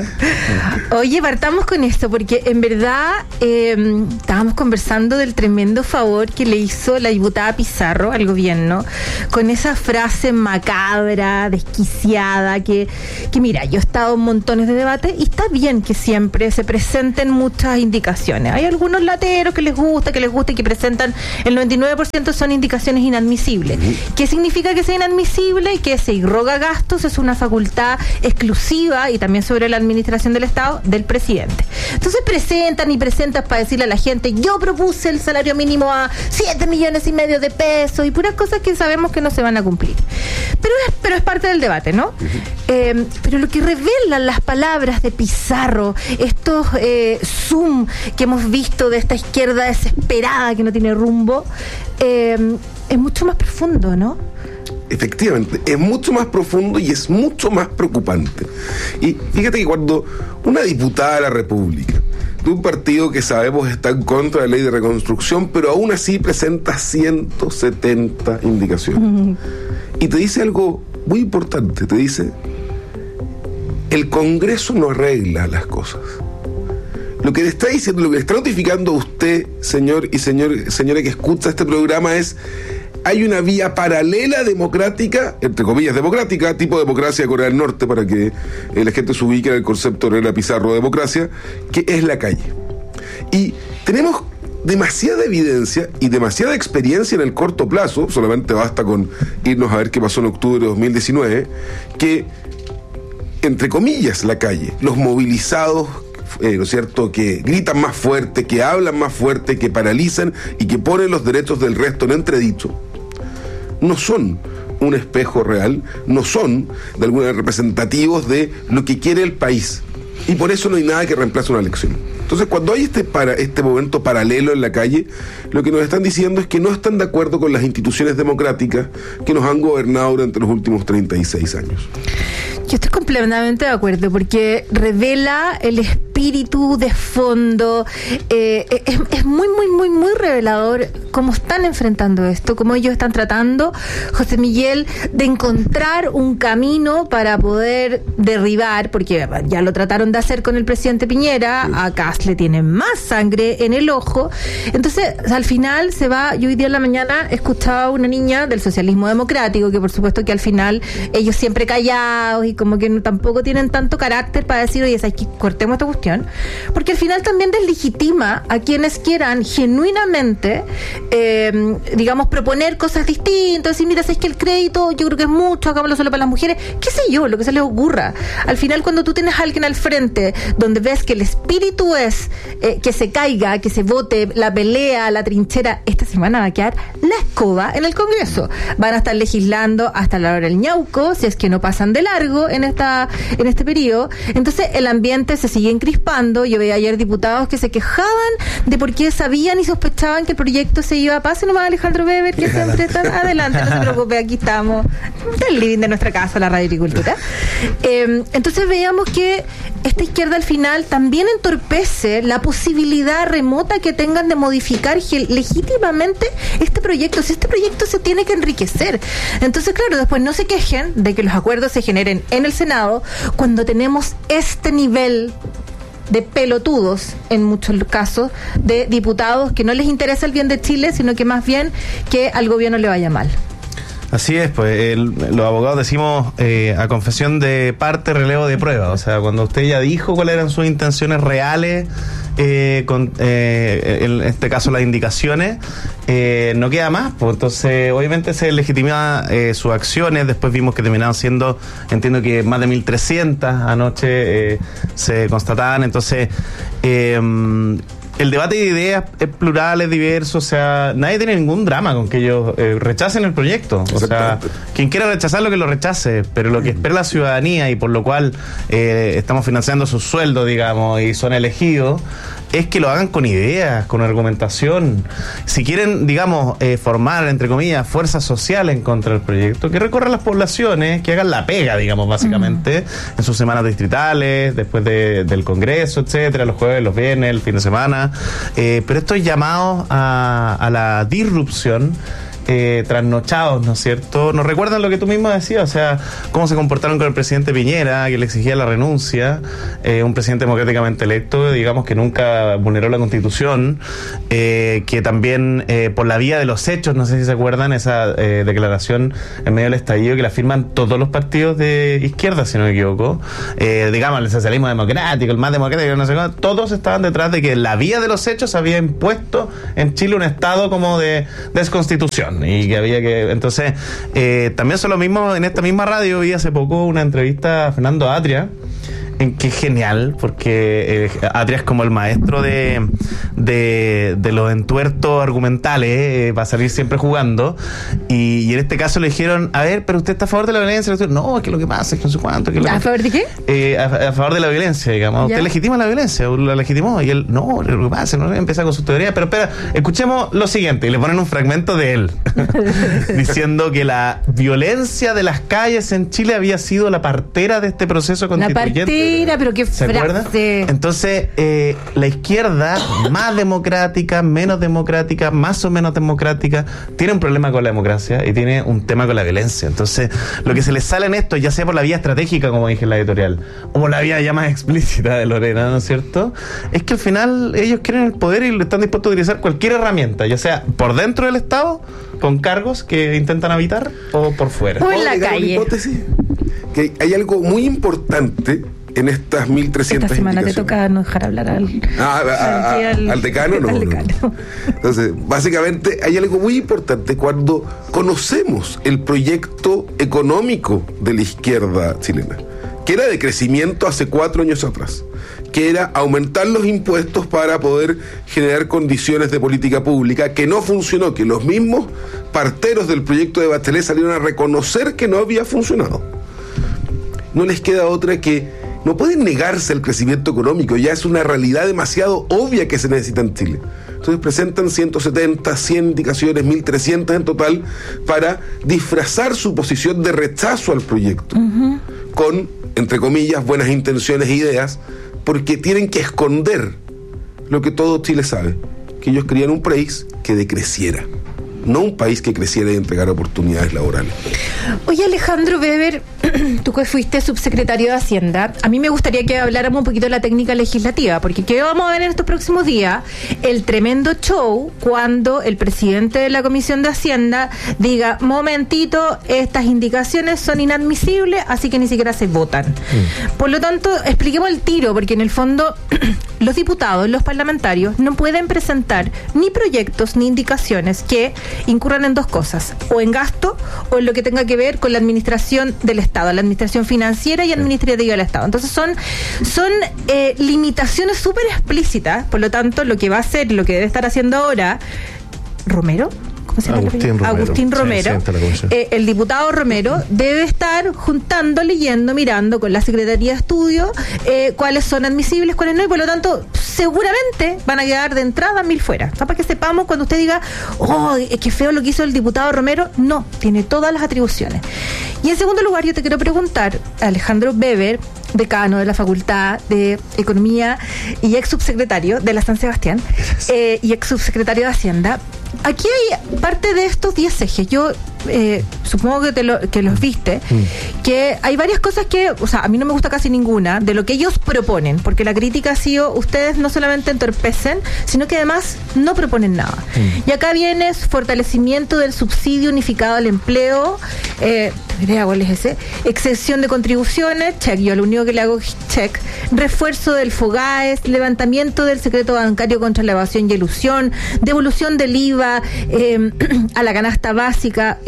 S20: Oye, partamos con esto, porque en verdad eh, estábamos conversando del tremendo favor que le hizo la diputada Pizarro al gobierno, con esa frase macabra, desquiciada, que, que mira, yo he estado en montones de debates y está bien que siempre se presenten muchas indicaciones. Hay algunos lateros que les gusta, que les gusta y que presentan, el noventa y nueve por ciento son indicaciones inadmisibles. ¿Qué significa que sea inadmisible? Que se irroga gastos, es una facultad exclusiva y también sobre la administración del Estado del presidente. Entonces presentan y presentan para decirle a la gente, yo propuse el salario mínimo a siete millones y medio de pesos y puras cosas que sabemos que no se van a cumplir. Pero es, pero es parte del debate, ¿no? Eh, pero lo que revelan las palabras de Pizarro, estos eh, zoom que hemos visto de esta izquierda desesperada que no tiene rumbo, eh, es mucho más profundo, ¿no?
S21: Efectivamente, es mucho más profundo y es mucho más preocupante. Y fíjate que cuando una diputada de la República, de un partido que sabemos está en contra de la ley de reconstrucción, pero aún así presenta ciento setenta indicaciones, y te dice algo muy importante, te dice, el Congreso no arregla las cosas. Lo que le está diciendo, lo que le está notificando a usted, señor y señor, señora que escucha este programa, es hay una vía paralela democrática, entre comillas democrática, tipo democracia de Corea del Norte, para que eh, la gente se ubique en el concepto de la Pizarro de democracia, que es la calle. Y tenemos demasiada evidencia y demasiada experiencia en el corto plazo, solamente basta con irnos a ver qué pasó en octubre de dos mil diecinueve, que, entre comillas, la calle, los movilizados, Eh, ¿no es cierto?, que gritan más fuerte, que hablan más fuerte, que paralizan y que ponen los derechos del resto en entredicho, no son un espejo real, no son de alguna manera representativos de lo que quiere el país, y por eso no hay nada que reemplace una elección. Entonces, cuando hay este para este momento paralelo en la calle, lo que nos están diciendo es que no están de acuerdo con las instituciones democráticas que nos han gobernado durante los últimos treinta y seis años.
S20: Yo estoy completamente de acuerdo porque revela el espíritu de fondo, eh, es, es muy, muy, muy, muy revelador cómo están enfrentando esto, cómo ellos están tratando, José Miguel, de encontrar un camino para poder derribar, porque ya lo trataron de hacer con el presidente Piñera, a Kast le tienen más sangre en el ojo, entonces al final se va. Yo hoy día en la mañana escuchaba a una niña del socialismo democrático, que por supuesto que al final ellos siempre callados y como que no, tampoco tienen tanto carácter para decir, oye, ¿sabes qué? Cortemos esta cuestión, porque al final también deslegitima a quienes quieran genuinamente, eh, digamos, proponer cosas distintas, decir, mira, ¿sabes que el crédito yo creo que es mucho, hagámoslo solo para las mujeres? ¿Qué sé yo? Lo que se les ocurra. Al final, cuando tú tienes a alguien al frente donde ves que el espíritu es eh, que se caiga, que se vote la pelea, la trinchera, esta semana va a quedar la escoba en el Congreso. Van a estar legislando hasta la hora del ñauco, si es que no pasan de largo en esta en este periodo. Entonces el ambiente se sigue encrispando. Yo veía ayer diputados que se quejaban de por qué sabían y sospechaban que el proyecto se iba a pasar. Nomás Alejandro Weber, que siempre está adelante, no se preocupe, aquí estamos en el living de nuestra casa, la Radio Agricultura. Eh, entonces veíamos que esta izquierda al final también entorpece la posibilidad remota que tengan de modificar legítimamente este proyecto. Si este proyecto se tiene que enriquecer, entonces claro, después no se quejen de que los acuerdos se generen en el Senado cuando tenemos este nivel de pelotudos, en muchos casos, de diputados que no les interesa el bien de Chile, sino que más bien que al gobierno le vaya mal.
S16: Así es, pues el, los abogados decimos eh, a confesión de parte, relevo de prueba. O sea, cuando usted ya dijo cuáles eran sus intenciones reales, eh, con eh, en este caso las indicaciones, eh, no queda más. Pues entonces, obviamente se legitima eh, sus acciones. Después vimos que terminaron siendo, entiendo que más de mil trescientas anoche eh, se constataban. Entonces, eh, el debate de ideas es plural, es diverso, o sea, nadie tiene ningún drama con que ellos eh, rechacen el proyecto. O sea, quien quiera rechazarlo, que lo rechace, pero lo que espera la ciudadanía y por lo cual eh, estamos financiando sus sueldos, digamos, y son elegidos, es que lo hagan con ideas, con argumentación. Si quieren, digamos, eh, formar, entre comillas, fuerzas sociales en contra del proyecto, que recorran las poblaciones, que hagan la pega, digamos, básicamente, mm. en sus semanas distritales, después de, del Congreso, etcétera, los jueves, los viernes, el fin de semana. Eh, pero estos llamados a, a la disrupción, Eh, trasnochados, ¿no es cierto? Nos recuerdan lo que tú mismo decías, o sea, cómo se comportaron con el presidente Piñera, que le exigía la renuncia, eh, un presidente democráticamente electo, digamos, que nunca vulneró la Constitución, eh, que también eh, por la vía de los hechos, no sé si se acuerdan, esa eh, declaración en medio del estallido que la firman todos los partidos de izquierda, si no me equivoco, eh, digamos, el socialismo democrático, el más democrático, no sé cómo, todos estaban detrás de que la vía de los hechos había impuesto en Chile un estado como de desconstitución. Y que había que... Entonces, eh, también son lo mismo, en esta misma radio vi hace poco una entrevista a Fernando Atria, en que es genial, porque eh, Atria es como el maestro de, de, de los entuertos argumentales, eh, va a salir siempre jugando, y, y en este caso le dijeron, a ver, pero usted está a favor de la violencia. No, es que lo que pasa es que no sé cuánto. Que lo
S20: ¿A
S16: que...
S20: favor de qué?
S16: Eh, a, a favor de la violencia, digamos.
S20: ¿Ya?
S16: ¿Usted legitima la violencia? ¿O la legitimó? Y él, no, lo que pasa, no empieza con su teoría, pero espera, escuchemos lo siguiente, y le ponen un fragmento de él, diciendo que la violencia de las calles en Chile había sido la partera de este proceso constituyente.
S20: La partera. Pero qué
S16: ¿Se acuerda? Entonces, eh, la izquierda, más democrática, menos democrática, más o menos democrática, tiene un problema con la democracia y tiene un tema con la violencia. Entonces, lo que se les sale en esto, ya sea por la vía estratégica, como dije en la editorial, o por la vía ya más explícita de Lorena, ¿no es cierto? Es que al final ellos quieren el poder y están dispuestos a utilizar cualquier herramienta, ya sea por dentro del Estado, con cargos que intentan habitar, o por fuera.
S20: O en la calle.
S21: Una hipótesis, que hay algo muy importante en estas mil trescientas
S20: Esta semana te toca no dejar hablar al,
S21: ah, a, a, a, al, al decano, no,
S20: al decano.
S21: no. Entonces, básicamente hay algo muy importante cuando conocemos el proyecto económico de la izquierda chilena, que era de crecimiento hace cuatro años atrás, que era aumentar los impuestos para poder generar condiciones de política pública, que no funcionó, que los mismos parteros del proyecto de Bachelet salieron a reconocer que no había funcionado. No les queda otra que no pueden negarse el crecimiento económico, ya es una realidad demasiado obvia que se necesita en Chile. Entonces presentan ciento setenta, cien indicaciones, mil trescientas en total, para disfrazar su posición de rechazo al proyecto, uh-huh. con, entre comillas, buenas intenciones e ideas, porque tienen que esconder lo que todo Chile sabe, que ellos querían un país que decreciera, no un país que creciera y entregara oportunidades laborales.
S20: Oye, Alejandro Weber, tú que fuiste subsecretario de Hacienda, a mí me gustaría que habláramos un poquito de la técnica legislativa, porque ¿qué vamos a ver en estos próximos días? El tremendo show cuando el presidente de la Comisión de Hacienda diga, momentito, estas indicaciones son inadmisibles, así que ni siquiera se votan. Mm. Por lo tanto, expliquemos el tiro, porque en el fondo los diputados, los parlamentarios, no pueden presentar ni proyectos ni indicaciones que incurran en dos cosas, o en gasto o en lo que tenga que ver con la administración del Estado, la administración financiera y administrativa del Estado. Entonces son, son eh, limitaciones súper explícitas, por lo tanto lo que va a hacer, lo que debe estar haciendo ahora Romero, ¿cómo se llama?
S2: Agustín Romero,
S20: Agustín Romero. Sí, eh, el diputado Romero debe estar juntando, leyendo, mirando con la Secretaría de Estudio eh, cuáles son admisibles, cuáles no, y por lo tanto seguramente van a quedar de entrada mil fuera. O sea, para que sepamos, cuando usted diga, oh, es que feo lo que hizo el diputado Romero, no, tiene todas las atribuciones. Y en segundo lugar, yo te quiero preguntar, Alejandro Weber, decano de la Facultad de Economía y ex subsecretario de la San Sebastián, eh, y ex subsecretario de Hacienda, aquí hay parte de estos diez ejes. Yo eh, supongo que, te lo, que los viste, mm. que hay varias cosas que, o sea, a mí no me gusta casi ninguna de lo que ellos proponen, porque la crítica ha sido, ustedes no solamente entorpecen, sino que además no proponen nada. Mm. Y acá viene fortalecimiento del subsidio unificado al empleo, eh, ¿cuál es ese? Exención de contribuciones, check, yo lo único que le hago es check, refuerzo del FOGAES, levantamiento del secreto bancario contra la evasión y elusión, devolución del I V A eh, a la canasta básica,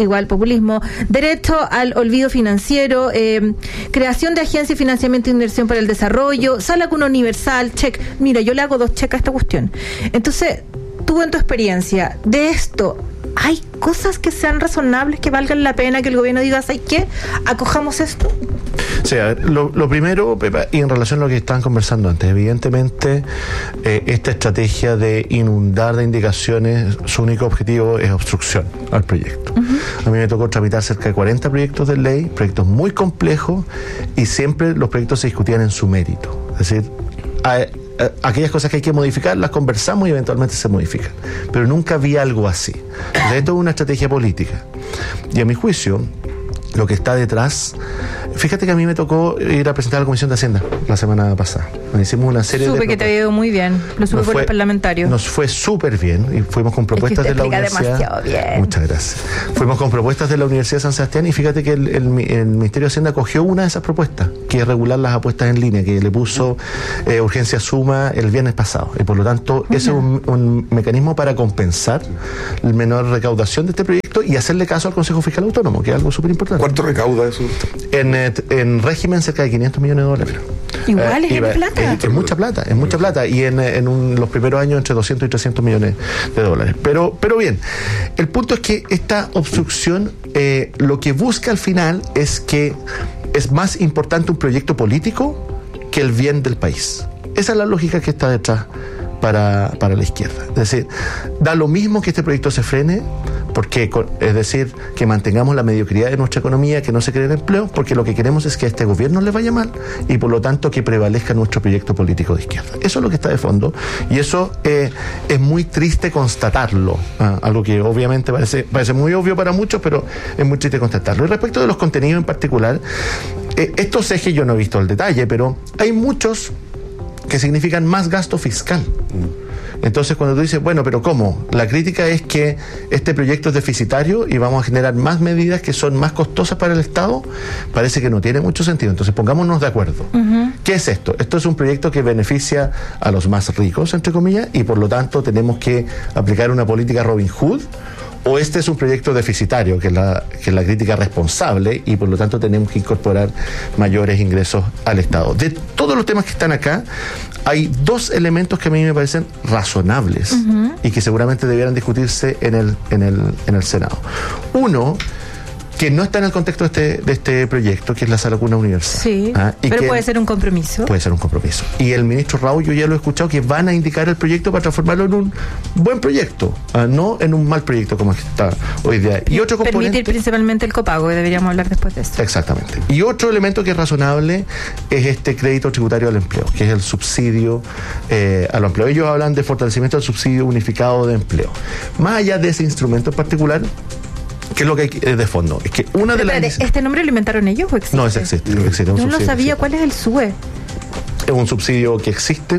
S20: igual populismo, derecho al olvido financiero, eh, creación de agencia y financiamiento de inversión para el desarrollo, sala cuna universal, check. Mira, yo le hago dos cheques a esta cuestión. Entonces, tú en tu experiencia de esto, ¿hay cosas que sean razonables, que valgan la pena que el gobierno diga, ¿sabes qué? Acojamos esto.
S1: Sí, a ver, lo, lo primero, Pepa, y en relación a lo que estaban conversando antes, evidentemente eh, esta estrategia de inundar de indicaciones, su único objetivo es obstrucción al proyecto. Uh-huh. A mí me tocó tramitar cerca de cuarenta proyectos de ley, proyectos muy complejos, y siempre los proyectos se discutían en su mérito. Es decir, a, aquellas cosas que hay que modificar las conversamos y eventualmente se modifican, pero nunca vi algo así. Entonces, esto es una estrategia política, y a mi juicio lo que está detrás, fíjate que a mí me tocó ir a presentar a la Comisión de Hacienda la semana pasada. Nos hicimos una serie
S20: supe
S1: de...
S20: Supe que te había ido muy bien, lo supe por el parlamentario.
S1: Nos fue súper bien y fuimos con propuestas
S20: es que
S1: de la
S20: universidad.
S1: universidad.
S20: Bien.
S1: Muchas gracias. Fuimos con propuestas de la Universidad de San Sebastián, y fíjate que el, el, el Ministerio de Hacienda cogió una de esas propuestas, que es regular las apuestas en línea, que le puso eh, urgencia suma el viernes pasado, y por lo tanto ese es un, un mecanismo para compensar la menor recaudación de este proyecto y hacerle caso al Consejo Fiscal Autónomo, que es algo súper importante.
S21: ¿Cuánto recauda eso?
S1: En, en régimen cerca de quinientos millones de dólares.
S20: Igual
S1: eh,
S20: es plata.
S1: Es, es mucha plata, es mucha plata, y en, en un, los primeros años entre doscientos y trescientos millones de dólares. Pero, pero bien, el punto es que esta obstrucción eh, lo que busca al final es que es más importante un proyecto político que el bien del país. Esa es la lógica que está detrás para, para la izquierda. Es decir, da lo mismo que este proyecto se frene, porque, es decir, que mantengamos la mediocridad de nuestra economía, que no se creen empleo, porque lo que queremos es que a este gobierno le vaya mal y por lo tanto que prevalezca nuestro proyecto político de izquierda. Eso es lo que está de fondo, y eso eh, es muy triste constatarlo, ¿eh? Algo que obviamente parece, parece muy obvio para muchos, pero es muy triste constatarlo. Y respecto de los contenidos en particular, eh, estos ejes yo no he visto el detalle, pero hay muchos que significan más gasto fiscal. Entonces, cuando tú dices, bueno, pero ¿cómo? La crítica es que este proyecto es deficitario y vamos a generar más medidas que son más costosas para el Estado, parece que no tiene mucho sentido. Entonces, pongámonos de acuerdo. Uh-huh. ¿Qué es esto? Esto es un proyecto que beneficia a los más ricos, entre comillas, y por lo tanto tenemos que aplicar una política Robin Hood, o este es un proyecto deficitario, que es la, que es la crítica responsable, y por lo tanto tenemos que incorporar mayores ingresos al Estado. De todos los temas que están acá, hay dos elementos que a mí me parecen razonables, uh-huh, y que seguramente debieran discutirse en el, en el, en el Senado. Uno, que no está en el contexto de este, de este proyecto, que es la sala cuna universal.
S20: Sí, ¿ah? y pero que puede ser un compromiso.
S1: Puede ser un compromiso. Y el ministro Raúl, yo ya lo he escuchado, que van a indicar el proyecto para transformarlo en un buen proyecto, ¿ah? No en un mal proyecto como está hoy día. Y otro componente,
S20: permitir principalmente el copago, y deberíamos hablar después de esto.
S1: Exactamente. Y otro elemento que es razonable es este crédito tributario al empleo, que es el subsidio eh, al empleo. Ellos hablan de fortalecimiento del subsidio unificado de empleo. Más allá de ese instrumento en particular, ¿qué es lo que hay de fondo? Es que una de las...
S20: ¿Este nombre lo inventaron ellos o existe?
S1: No, es existe. existe
S20: un Yo no sabía cuál es el S U E.
S1: Es un subsidio que existe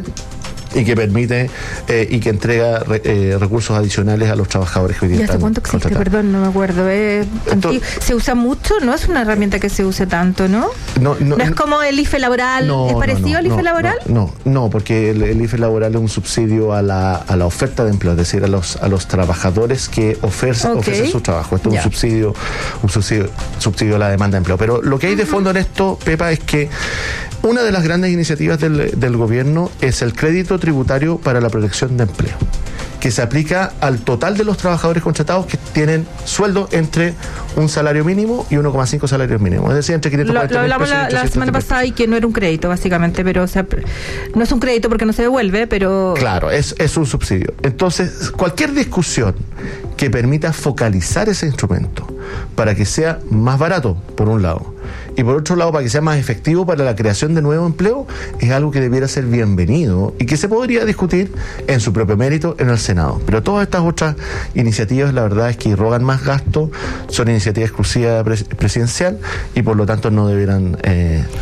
S1: y que permite eh, y que entrega re, eh, recursos adicionales a los trabajadores que hoy día
S20: ¿Y hasta cuánto existe? Perdón, no me acuerdo. Eh, Entonces, ¿se usa mucho? No es una herramienta que se use tanto, ¿no?
S1: No, no,
S20: ¿No es como el I F E laboral?
S1: No,
S20: ¿Es parecido
S1: no, no,
S20: al I F E
S1: no,
S20: laboral?
S1: No, no, no, porque el, el I F E laboral es un subsidio a la, a la oferta de empleo, es decir, a los, a los trabajadores que ofrecen, okay, ofrecen su trabajo. Esto es yeah. un subsidio, un subsidio, subsidio a la demanda de empleo. Pero lo que hay de fondo en esto, Pepa, es que una de las grandes iniciativas del, del gobierno es el crédito tributario para la protección de empleo, que se aplica al total de los trabajadores contratados que tienen sueldo entre un salario mínimo y uno coma cinco salarios mínimos, es decir, entre quinientos cuarenta mil pesos. Lo hablamos
S20: la, la semana pasada, y que no era un crédito básicamente, pero o sea, no es un crédito porque no se devuelve, pero...
S1: Claro, es, es un subsidio. Entonces, cualquier discusión que permita focalizar ese instrumento para que sea más barato, por un lado, y por otro lado para que sea más efectivo para la creación de nuevo empleo, es algo que debiera ser bienvenido y que se podría discutir en su propio mérito en el Senado. Pero todas estas otras iniciativas, la verdad es que irrogan más gasto, son iniciativas exclusivas pres- presidencial y por lo tanto no debieran eh,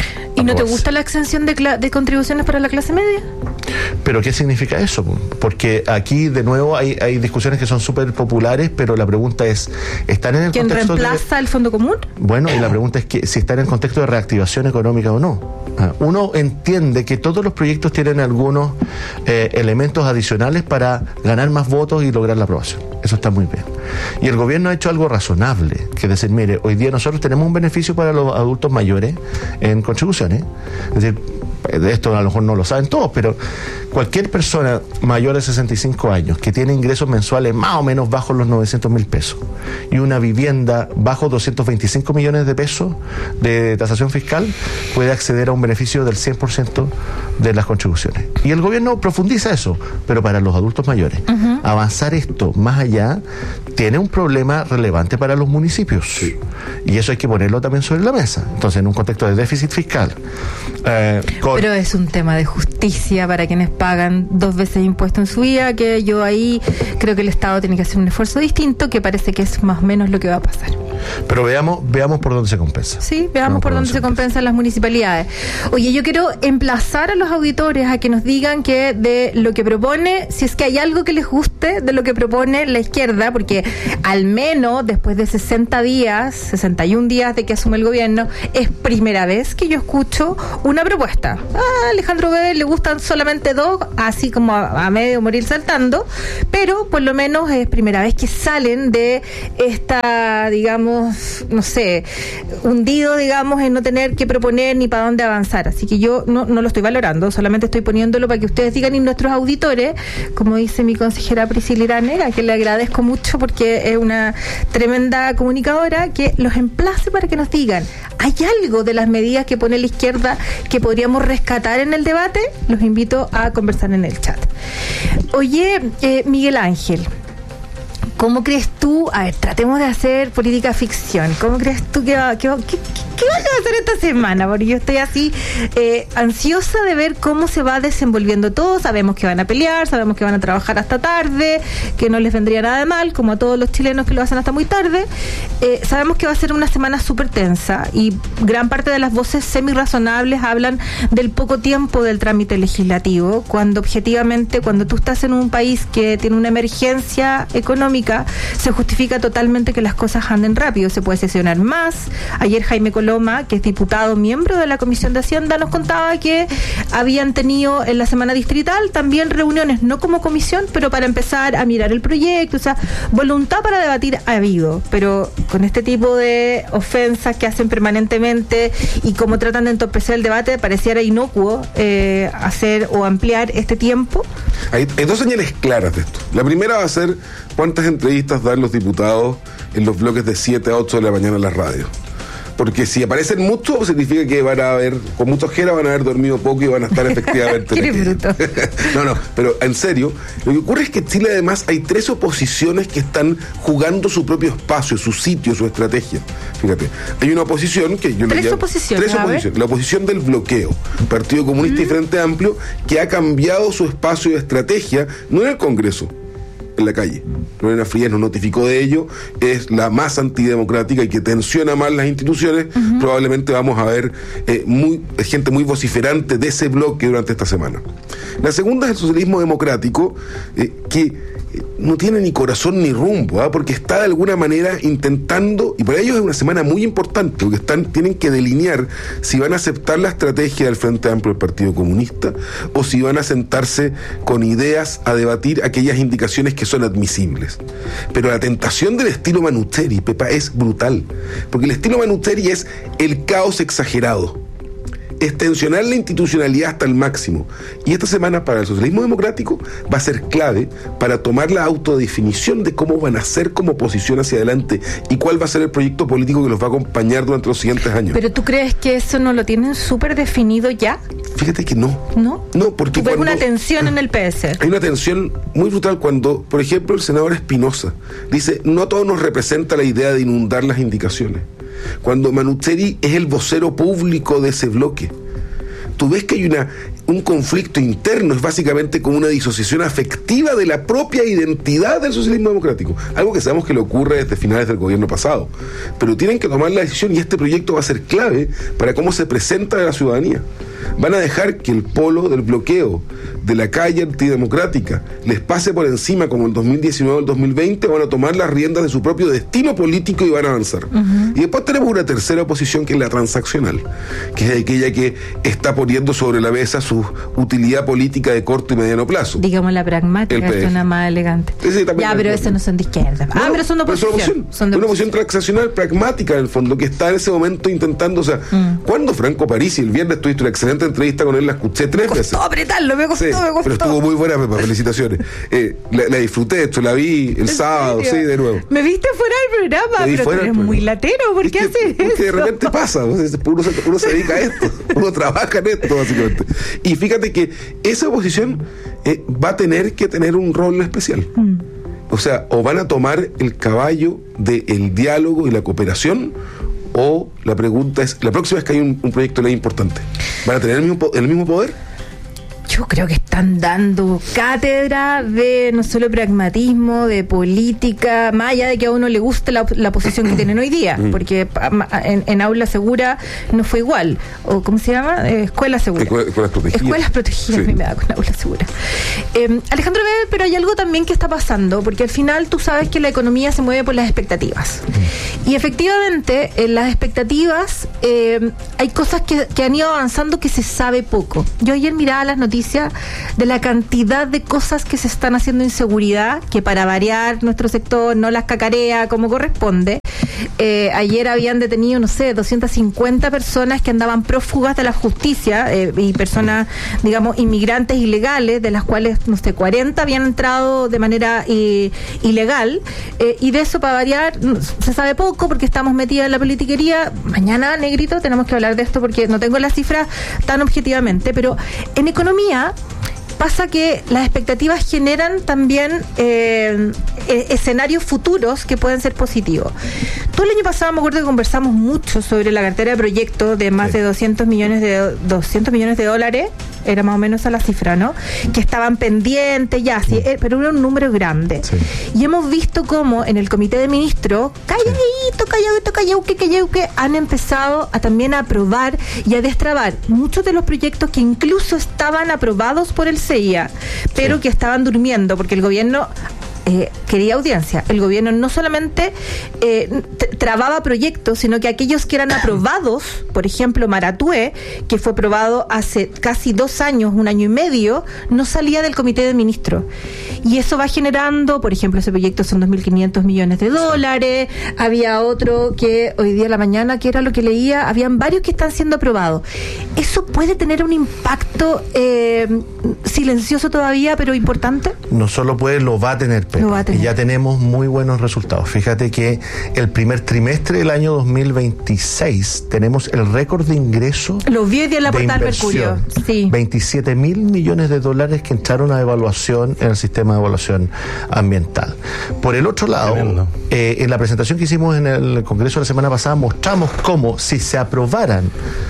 S20: ¿Y no te
S1: aprobarse.
S20: gusta la exención de, cla- de contribuciones para la clase media?
S1: ¿Pero qué significa eso? Porque aquí, de nuevo, hay, hay discusiones que son súper populares, pero la pregunta es, ¿están en el
S20: ¿Quién
S1: contexto
S20: reemplaza
S1: de...
S20: el fondo común?
S1: Bueno, y la pregunta es que si están en el contexto de reactivación económica o no. Ah, Uno entiende que todos los proyectos tienen algunos eh, elementos adicionales para ganar más votos y lograr la aprobación. Eso está muy bien. Y el gobierno ha hecho algo razonable, que es decir, mire, hoy día nosotros tenemos un beneficio para los adultos mayores en contribuciones. Es decir, de esto a lo mejor no lo saben todos, pero cualquier persona mayor de sesenta y cinco años que tiene ingresos mensuales más o menos bajo los novecientos mil pesos y una vivienda bajo doscientos veinticinco millones de pesos de tasación fiscal puede acceder a un beneficio del cien por ciento de las contribuciones. Y el gobierno profundiza eso, pero para los adultos mayores. Uh-huh. Avanzar esto más allá tiene un problema relevante para los municipios. Sí. Y eso hay que ponerlo también sobre la mesa. Entonces, en un contexto de déficit fiscal, eh, con...
S20: Pero es un tema de justicia para quienes pagan dos veces impuesto en su vida, que yo ahí creo que el Estado tiene que hacer un esfuerzo distinto, que parece que es más o menos lo que va a pasar.
S1: Pero veamos, veamos por dónde se compensa.
S20: Sí, veamos, veamos por, por dónde se compensan las municipalidades. Oye, yo quiero emplazar a los auditores a que nos digan que de lo que propone, si es que hay algo que les guste de lo que propone la izquierda, porque al menos después de sesenta días, sesenta y un días de que asume el gobierno, es primera vez que yo escucho una propuesta. A Alejandro Bebe le gustan solamente dos, así como a, a medio morir saltando, pero por lo menos es primera vez que salen de esta, digamos, no sé, hundido, digamos, en no tener que proponer ni para dónde avanzar. Así que yo no, no lo estoy valorando, solamente estoy poniéndolo para que ustedes digan, y nuestros auditores, como dice mi consejera Priscila Irane, a quien le agradezco mucho porque es una tremenda comunicadora, que los emplace para que nos digan, ¿hay algo de las medidas que pone la izquierda que podríamos rescatar en el debate? Los invito a conversar en el chat. Oye, eh, Miguel Ángel, ¿cómo crees tú? A ver, tratemos de hacer política ficción. ¿Cómo crees tú que va, que va, que, ¿qué van a hacer esta semana? Porque yo estoy así eh, ansiosa de ver cómo se va desenvolviendo todo. Sabemos que van a pelear, sabemos que van a trabajar hasta tarde, que no les vendría nada de mal, como a todos los chilenos que lo hacen hasta muy tarde. Eh, sabemos que va a ser una semana súper tensa y gran parte de las voces semi-razonables hablan del poco tiempo del trámite legislativo, cuando objetivamente, cuando tú estás en un país que tiene una emergencia económica, se justifica totalmente que las cosas anden rápido. Se puede sesionar más. Ayer Jaime Coloma, que es diputado miembro de la Comisión de Hacienda, nos contaba que habían tenido en la semana distrital también reuniones, no como comisión, pero para empezar a mirar el proyecto. O sea, voluntad para debatir ha habido, pero con este tipo de ofensas que hacen permanentemente y cómo tratan de entorpecer el debate, pareciera inocuo eh, hacer o ampliar este tiempo.
S21: Hay, hay dos señales claras de esto. La primera va a ser cuántas entrevistas dan los diputados en los bloques de siete a ocho de la mañana en las radios. Porque si aparecen muchos, significa que van a haber, con mucha ojera, van a haber dormido poco y van a estar efectivamente.
S20: ¡Qué bruto!
S21: No, no, pero en serio, lo que ocurre es que en Chile además hay tres oposiciones que están jugando su propio espacio, su sitio, su estrategia. Fíjate, hay una oposición que yo le
S20: ¿Tres
S21: llamo,
S20: oposiciones?
S21: Tres oposiciones. La oposición del bloqueo, Partido Comunista mm. y Frente Amplio, que ha cambiado su espacio de estrategia, no en el Congreso, en la calle. Lorena Frías nos notificó de ello, es la más antidemocrática y que tensiona más las instituciones. Uh-huh. Probablemente vamos a ver eh, muy, gente muy vociferante de ese bloque durante esta semana. La segunda es el socialismo democrático, eh, que no tiene ni corazón ni rumbo, ¿eh? porque está de alguna manera intentando, y para ellos es una semana muy importante, porque están, tienen que delinear si van a aceptar la estrategia del Frente Amplio del Partido Comunista o si van a sentarse con ideas a debatir aquellas indicaciones que son admisibles. Pero la tentación del estilo Manucheri, Pepa, es brutal, porque el estilo Manucheri es el caos exagerado, es tensionar la institucionalidad hasta el máximo. Y esta semana para el socialismo democrático va a ser clave para tomar la autodefinición de cómo van a ser como oposición hacia adelante y cuál va a ser el proyecto político que los va a acompañar durante los siguientes años.
S20: ¿Pero tú crees que eso no lo tienen súper definido ya?
S21: Fíjate que no.
S20: ¿No?
S21: No, porque
S20: hay una tensión en el P S.
S21: Hay una tensión muy brutal cuando, por ejemplo, el senador Espinosa dice, no a todos nos representa la idea de inundar las indicaciones. Cuando Manucheri es el vocero público de ese bloque. Tú ves que hay una un conflicto interno, es básicamente como una disociación afectiva de la propia identidad del socialismo democrático, algo que sabemos que le ocurre desde finales del gobierno pasado, pero tienen que tomar la decisión y este proyecto va a ser clave para cómo se presenta a la ciudadanía. Van a dejar que el polo del bloqueo de la calle antidemocrática les pase por encima como el dos mil diecinueve o el dos mil veinte, van a tomar las riendas de su propio destino político y van a avanzar. Uh-huh. Y después tenemos una tercera oposición que es la transaccional, que es aquella que está poniendo sobre la mesa su utilidad política de corto y mediano plazo.
S20: Digamos la pragmática, es una más elegante. Ya, pero esas no son de izquierda. No, ah, pero son de oposición.
S21: Pero son,
S20: son de
S21: una oposición transaccional pragmática, en el fondo, que está en ese momento intentando, o sea, mm. cuando Franco Parisi, el viernes tuviste una excelente entrevista con él, la escuché tres
S20: me
S21: veces.
S20: Costó apretarlo, me costó,
S21: sí,
S20: me costó.
S21: Pero estuvo muy buena, Pepa, felicitaciones. Eh, la, la disfruté, esto, la vi el sábado, sí, de nuevo.
S20: Me viste fuera del programa, pero tú eres muy latero, ¿por qué haces eso?
S21: Porque de repente pasa, uno se, uno se dedica a esto, uno trabaja en esto, básicamente. Y fíjate que esa oposición eh, va a tener que tener un rol especial. Mm. O sea, o van a tomar el caballo del diálogo y la cooperación, o la pregunta es, la próxima vez que hay un, un proyecto de ley importante, ¿van a tener el mismo, el mismo poder?
S20: Yo creo que están dando cátedra de no solo pragmatismo, de política, más allá de que a uno le guste la, la posición que tienen hoy día, porque en, en aula segura no fue igual, o ¿cómo se llama? Eh, escuela segura.
S21: Escuela, escuelas protegidas.
S20: Escuelas protegidas, sí. A mí me da con aula segura. Eh, Alejandro, pero hay algo también que está pasando, porque al final tú sabes que la economía se mueve por las expectativas. Y efectivamente, en las expectativas eh, hay cosas que, que han ido avanzando que se sabe poco. Yo ayer miraba las noticias de la cantidad de cosas que se están haciendo en seguridad, que para variar nuestro sector no las cacarea como corresponde. Eh, ayer habían detenido, no sé, doscientas cincuenta personas que andaban prófugas de la justicia eh, y personas, digamos, inmigrantes ilegales, de las cuales, no sé, cuarenta habían entrado de manera eh, ilegal. Eh, y de eso, para variar, se sabe poco porque estamos metidos en la politiquería. Mañana, Negrito, tenemos que hablar de esto porque no tengo las cifras tan objetivamente, pero en economía pasa que las expectativas generan también eh, escenarios futuros que pueden ser positivos. Todo el año pasado me acuerdo que conversamos mucho sobre la cartera de proyectos de más sí. de doscientos millones de doscientos millones de dólares, era más o menos esa la cifra, ¿no? Que estaban pendientes ya, sí, eh, pero era un número grande. Sí. Y hemos visto cómo en el comité de ministros, calladito, calladito, calladito, calladito, han empezado a también a aprobar y a destrabar muchos de los proyectos que incluso estaban aprobados por el C I A, pero sí. que estaban durmiendo porque el gobierno Eh, quería audiencia. El gobierno no solamente eh, t- trababa proyectos, sino que aquellos que eran aprobados, por ejemplo Maratúe, que fue aprobado hace casi dos años, un año y medio, no salía del comité de ministros. Y eso va generando, por ejemplo, ese proyecto son dos mil quinientos millones de dólares, había otro que hoy día a la mañana, que era lo que leía, habían varios que están siendo aprobados. Eso puede tener un impacto eh, silencioso todavía, pero importante.
S1: No solo puede, lo va a tener. Y ya tenemos muy buenos resultados. Fíjate que el primer trimestre del año dos mil veintiséis tenemos el récord de ingresos.
S20: Lo vi hoy día en la portada del Mercurio. Sí.
S1: veintisiete mil millones de dólares que entraron a evaluación en el sistema de evaluación ambiental. Por el otro lado, eh, en la presentación que hicimos en el Congreso la semana pasada, mostramos cómo si se aprobaran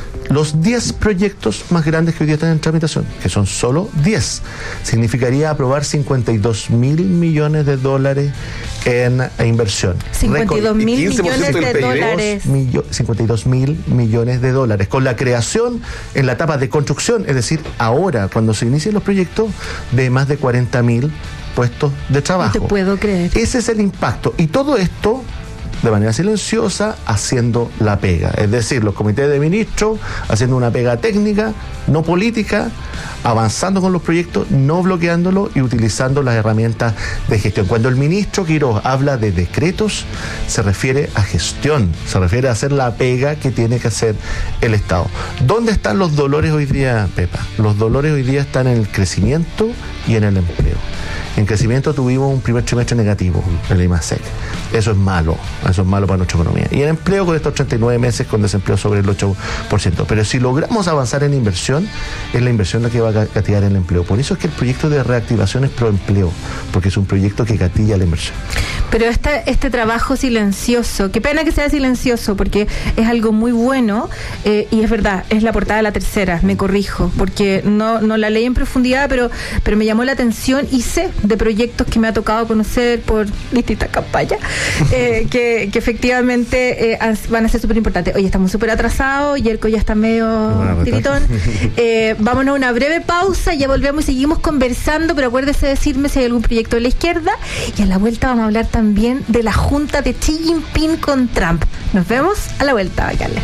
S1: los diez proyectos más grandes que hoy día están en tramitación, que son solo diez, significaría aprobar cincuenta y dos mil millones de dólares en inversión.
S20: cincuenta y dos mil millones de dólares.
S1: Millo, cincuenta y dos mil millones de dólares. Con la creación en la etapa de construcción, es decir, ahora, cuando se inicien los proyectos, de más de cuarenta mil puestos de trabajo.
S20: No te puedo creer.
S1: Ese es el impacto. Y todo esto de manera silenciosa, haciendo la pega. Es decir, los comités de ministros haciendo una pega técnica, no política, avanzando con los proyectos, no bloqueándolos y utilizando las herramientas de gestión. Cuando el ministro Quiroz habla de decretos, se refiere a gestión, se refiere a hacer la pega que tiene que hacer el Estado. ¿Dónde están los dolores hoy día, Pepa? Los dolores hoy día están en el crecimiento y en el empleo. En crecimiento tuvimos un primer trimestre negativo en el IMASEC. Eso es malo, eso es malo para nuestra economía. Y en empleo con estos treinta y nueve meses con desempleo sobre el ocho por ciento. Pero si logramos avanzar en inversión, es la inversión la que va a gatillar el empleo. Por eso es que el proyecto de reactivación es proempleo, porque es un proyecto que gatilla la inversión.
S20: Pero este, este trabajo silencioso, qué pena que sea silencioso, porque es algo muy bueno, eh, y es verdad, es la portada de La Tercera, me corrijo, porque no, no la leí en profundidad, pero, pero me llamó la atención y sé de proyectos que me ha tocado conocer por distintas campañas, eh, que, que efectivamente eh, van a ser súper importantes. Oye, estamos súper atrasados, Yerko ya está medio tiritón. Eh, vámonos a una breve pausa, ya volvemos y seguimos conversando, pero acuérdese de decirme si hay algún proyecto de la izquierda, y a la vuelta vamos a hablar también de la junta de Xi Jinping con Trump. Nos vemos a la vuelta, bailarles.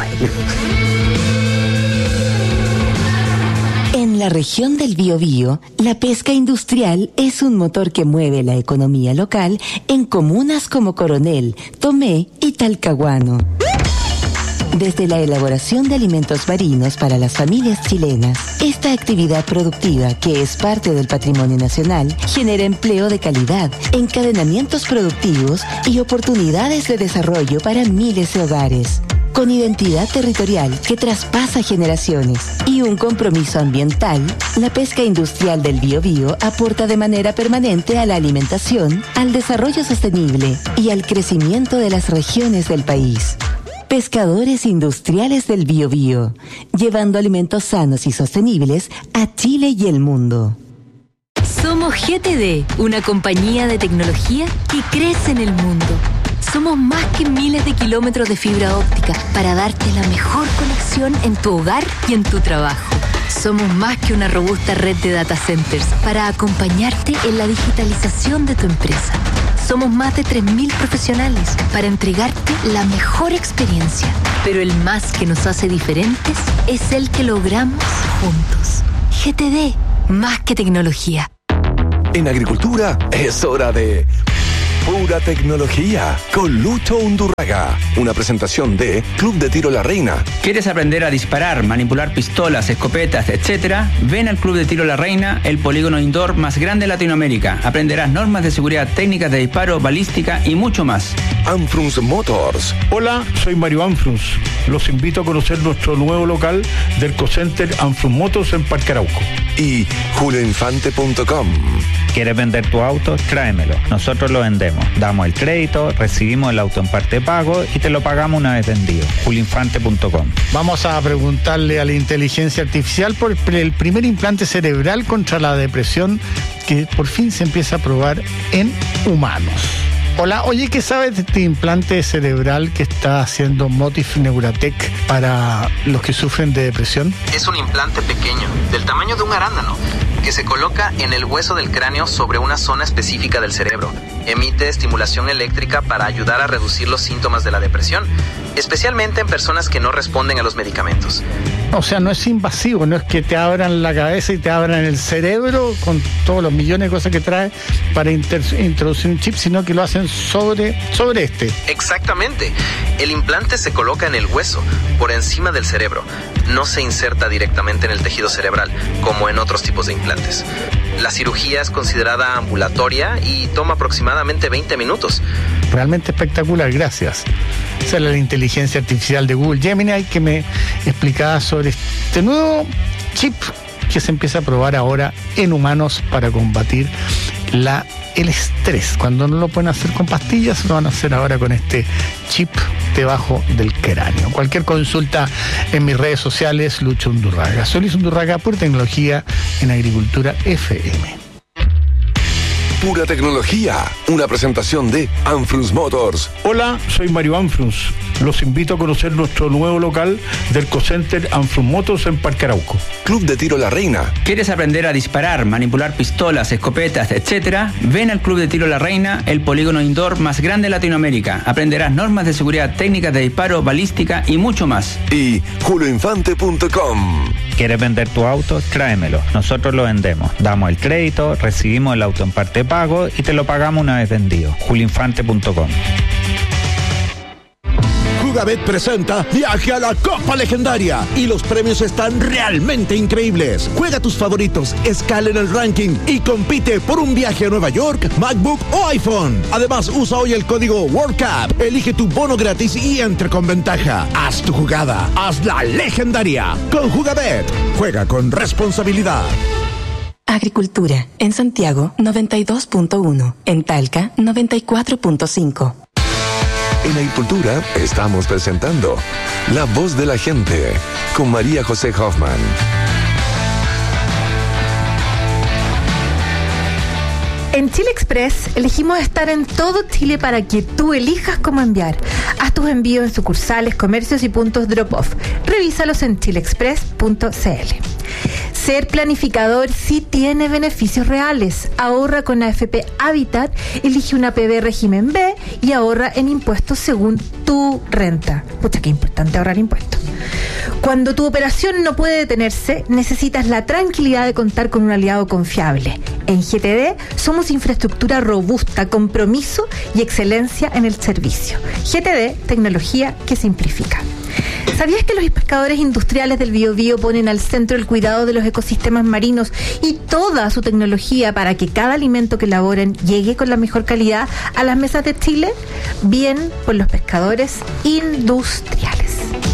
S6: En la región del Biobío, la pesca industrial es un motor que mueve la economía local en comunas como Coronel, Tomé y Talcahuano. Desde la elaboración de alimentos marinos para las familias chilenas, esta actividad productiva, que es parte del patrimonio nacional, genera empleo de calidad, encadenamientos productivos y oportunidades de desarrollo para miles de hogares. Con identidad territorial que traspasa generaciones y un compromiso ambiental, la pesca industrial del Biobío aporta de manera permanente a la alimentación, al desarrollo sostenible y al crecimiento de las regiones del país. Pescadores Industriales del Biobío, llevando alimentos sanos y sostenibles a Chile y el mundo.
S4: Somos G T D, una compañía de tecnología que crece en el mundo. Somos más que miles de kilómetros de fibra óptica para darte la mejor conexión en tu hogar y en tu trabajo. Somos más que una robusta red de data centers para acompañarte en la digitalización de tu empresa. Somos más de tres mil profesionales para entregarte la mejor experiencia. Pero el más que nos hace diferentes es el que logramos juntos. G T D, más que tecnología.
S5: En agricultura es hora de Pura Tecnología con Lucho Undurraga. Una presentación de Club de Tiro La Reina.
S22: ¿Quieres aprender a disparar, manipular pistolas, escopetas, etcétera? Ven al Club de Tiro La Reina, el polígono indoor más grande de Latinoamérica. Aprenderás normas de seguridad, técnicas de disparo, balística y mucho más.
S5: Anfrunz Motors.
S23: Hola, soy Mario Anfrunz. Los invito a conocer nuestro nuevo local del Cocenter Anfrunz Motors en Parque Arauco.
S5: Y julio infante punto com.
S24: ¿Quieres vender tu auto? Tráemelo. Nosotros lo vendemos. Damos el crédito, recibimos el auto en parte pago y te lo pagamos una vez vendido. julio infante punto com.
S2: Vamos a preguntarle a la inteligencia artificial por el primer implante cerebral contra la depresión que por fin se empieza a probar en humanos. Hola, oye, ¿qué sabes de este implante cerebral que está haciendo Motif Neuratech para los que sufren de depresión?
S25: Es un implante pequeño, del tamaño de un arándano, que se coloca en el hueso del cráneo sobre una zona específica del cerebro. Emite estimulación eléctrica para ayudar a reducir los síntomas de la depresión, especialmente en personas que no responden a los medicamentos.
S2: O sea, no es invasivo, no es que te abran la cabeza y te abran el cerebro con todos los millones de cosas que trae para inter- introducir un chip, sino que lo hacen sobre, sobre este.
S25: Exactamente. El implante se coloca en el hueso, por encima del cerebro. No se inserta directamente en el tejido cerebral, como en otros tipos de implantes. La cirugía es considerada ambulatoria y toma aproximadamente veinte minutos.
S2: Realmente espectacular, gracias. Esa es la inteligencia artificial de Google Gemini que me explicaba sobre este nuevo chip que se empieza a probar ahora en humanos para combatir la, el estrés. Cuando no lo pueden hacer con pastillas, lo van a hacer ahora con este chip debajo del cráneo. Cualquier consulta en mis redes sociales, Lucho Undurraga. Soy Luis Undurraga, Pura Tecnología en Agricultura F M.
S5: Pura Tecnología, una presentación de Anfrunz Motors.
S23: Hola, soy Mario Anfrunz. Los invito a conocer nuestro nuevo local del Cocenter Anfrunz Motors en Parque Arauco.
S5: Club de Tiro La Reina.
S22: ¿Quieres aprender a disparar, manipular pistolas, escopetas, etcétera? Ven al Club de Tiro La Reina, el polígono indoor más grande de Latinoamérica. Aprenderás normas de seguridad, técnicas de disparo, balística y mucho más.
S5: Y julio infante punto com.
S24: ¿Quieres vender tu auto? Tráemelo. Nosotros lo vendemos. Damos el crédito, recibimos el auto en parte pago y te lo pagamos una vez vendido. julio infante punto com.
S18: Jugabet presenta Viaje a la Copa Legendaria y los premios están realmente increíbles. Juega tus favoritos, escala en el ranking y compite por un viaje a Nueva York, MacBook o iPhone. Además, usa hoy el código World Cup, elige tu bono gratis y entre con ventaja. Haz tu jugada, hazla legendaria. Con Jugabet, juega con responsabilidad.
S6: Agricultura, en Santiago noventa y dos punto uno, en Talca noventa y cuatro punto cinco.
S5: En Agricultura estamos presentando La Voz de la Gente con María José Hoffman.
S20: En Chile Express elegimos estar en todo Chile para que tú elijas cómo enviar. Haz tus envíos en sucursales, comercios y puntos drop-off. Revísalos en chile express punto c l. Ser planificador sí tiene beneficios reales. Ahorra con A F P Habitat, elige una P B régimen B y ahorra en impuestos según tu renta. Pucha, qué importante ahorrar impuestos. Cuando tu operación no puede detenerse, necesitas la tranquilidad de contar con un aliado confiable. En G T D somos infraestructura robusta, compromiso y excelencia en el servicio. G T D, tecnología que simplifica. ¿Sabías que los pescadores industriales del Biobío ponen al centro el cuidado de los ecosistemas marinos y toda su tecnología para que cada alimento que elaboren llegue con la mejor calidad a las mesas de Chile? Bien por los pescadores industriales.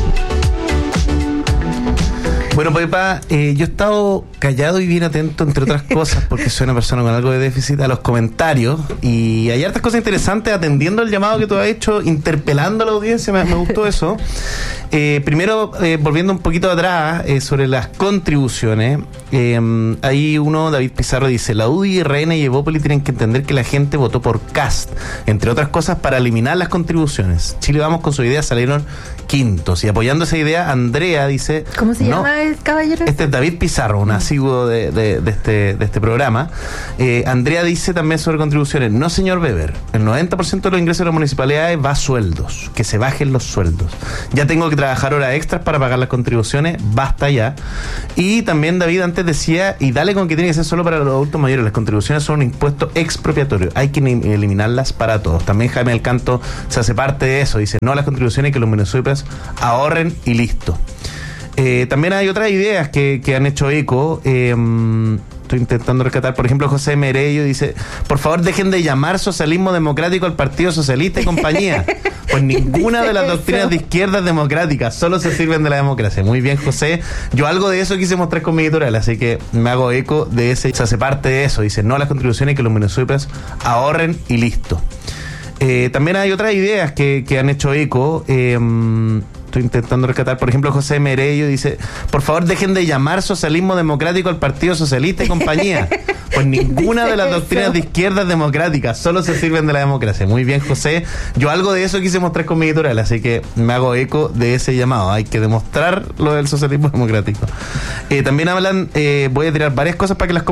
S16: Bueno, Pepa, eh, yo he estado callado y bien atento, entre otras cosas, porque soy una persona con algo de déficit, a los comentarios. Y hay hartas cosas interesantes atendiendo el llamado que tú has hecho, interpelando a la audiencia, me, me gustó eso. Eh, primero, eh, volviendo un poquito atrás, eh, sobre las contribuciones. Eh, ahí uno, David Pizarro, dice: la U D I, R N y Evópolis tienen que entender que la gente votó por Cast, entre otras cosas, para eliminar las contribuciones. Chile Vamos con su idea salieron quintos. Y apoyando esa idea, Andrea dice...
S20: ¿Cómo se
S16: no,
S20: llama el caballero?
S16: Este es David Pizarro, un asiduo de, de, de, este, de este programa. Eh, Andrea dice también sobre contribuciones: no, señor Weber, el noventa por ciento de los ingresos de las municipalidades va a sueldos, que se bajen los sueldos. Ya tengo que trabajar horas extras para pagar las contribuciones, basta ya. Y también David antes decía, y dale con que tiene que ser solo para los adultos mayores, las contribuciones son un impuesto expropiatorio, hay que eliminarlas para todos. También Jaime del Canto se hace parte de eso, dice: no a las contribuciones, que los municipios ahorren y listo. Eh, también hay otras ideas que, que han hecho eco. Eh, estoy intentando rescatar, por ejemplo, José Merello dice: por favor, dejen de llamar socialismo democrático al Partido Socialista y compañía. Pues ninguna de las doctrinas de izquierda es democrática, solo se sirven de la democracia. Muy bien, José. Yo algo de eso quise mostrar con mi editorial, así que me hago eco de ese. Se hace parte de eso. Dice: no a las contribuciones, que los municipios ahorren y listo. Eh, también hay otras ideas que, que han hecho eco. Eh, Estoy intentando rescatar, por ejemplo, José Merello dice: por favor, dejen de llamar socialismo democrático al Partido Socialista y compañía. Pues ninguna de las doctrinas de izquierda es democrática, solo se sirven de la democracia. Muy bien, José. Yo algo de eso quise mostrar con mi editorial, así que me hago eco de ese llamado. Hay que demostrar lo del socialismo democrático. Eh, también hablan, eh, voy a tirar varias cosas para que las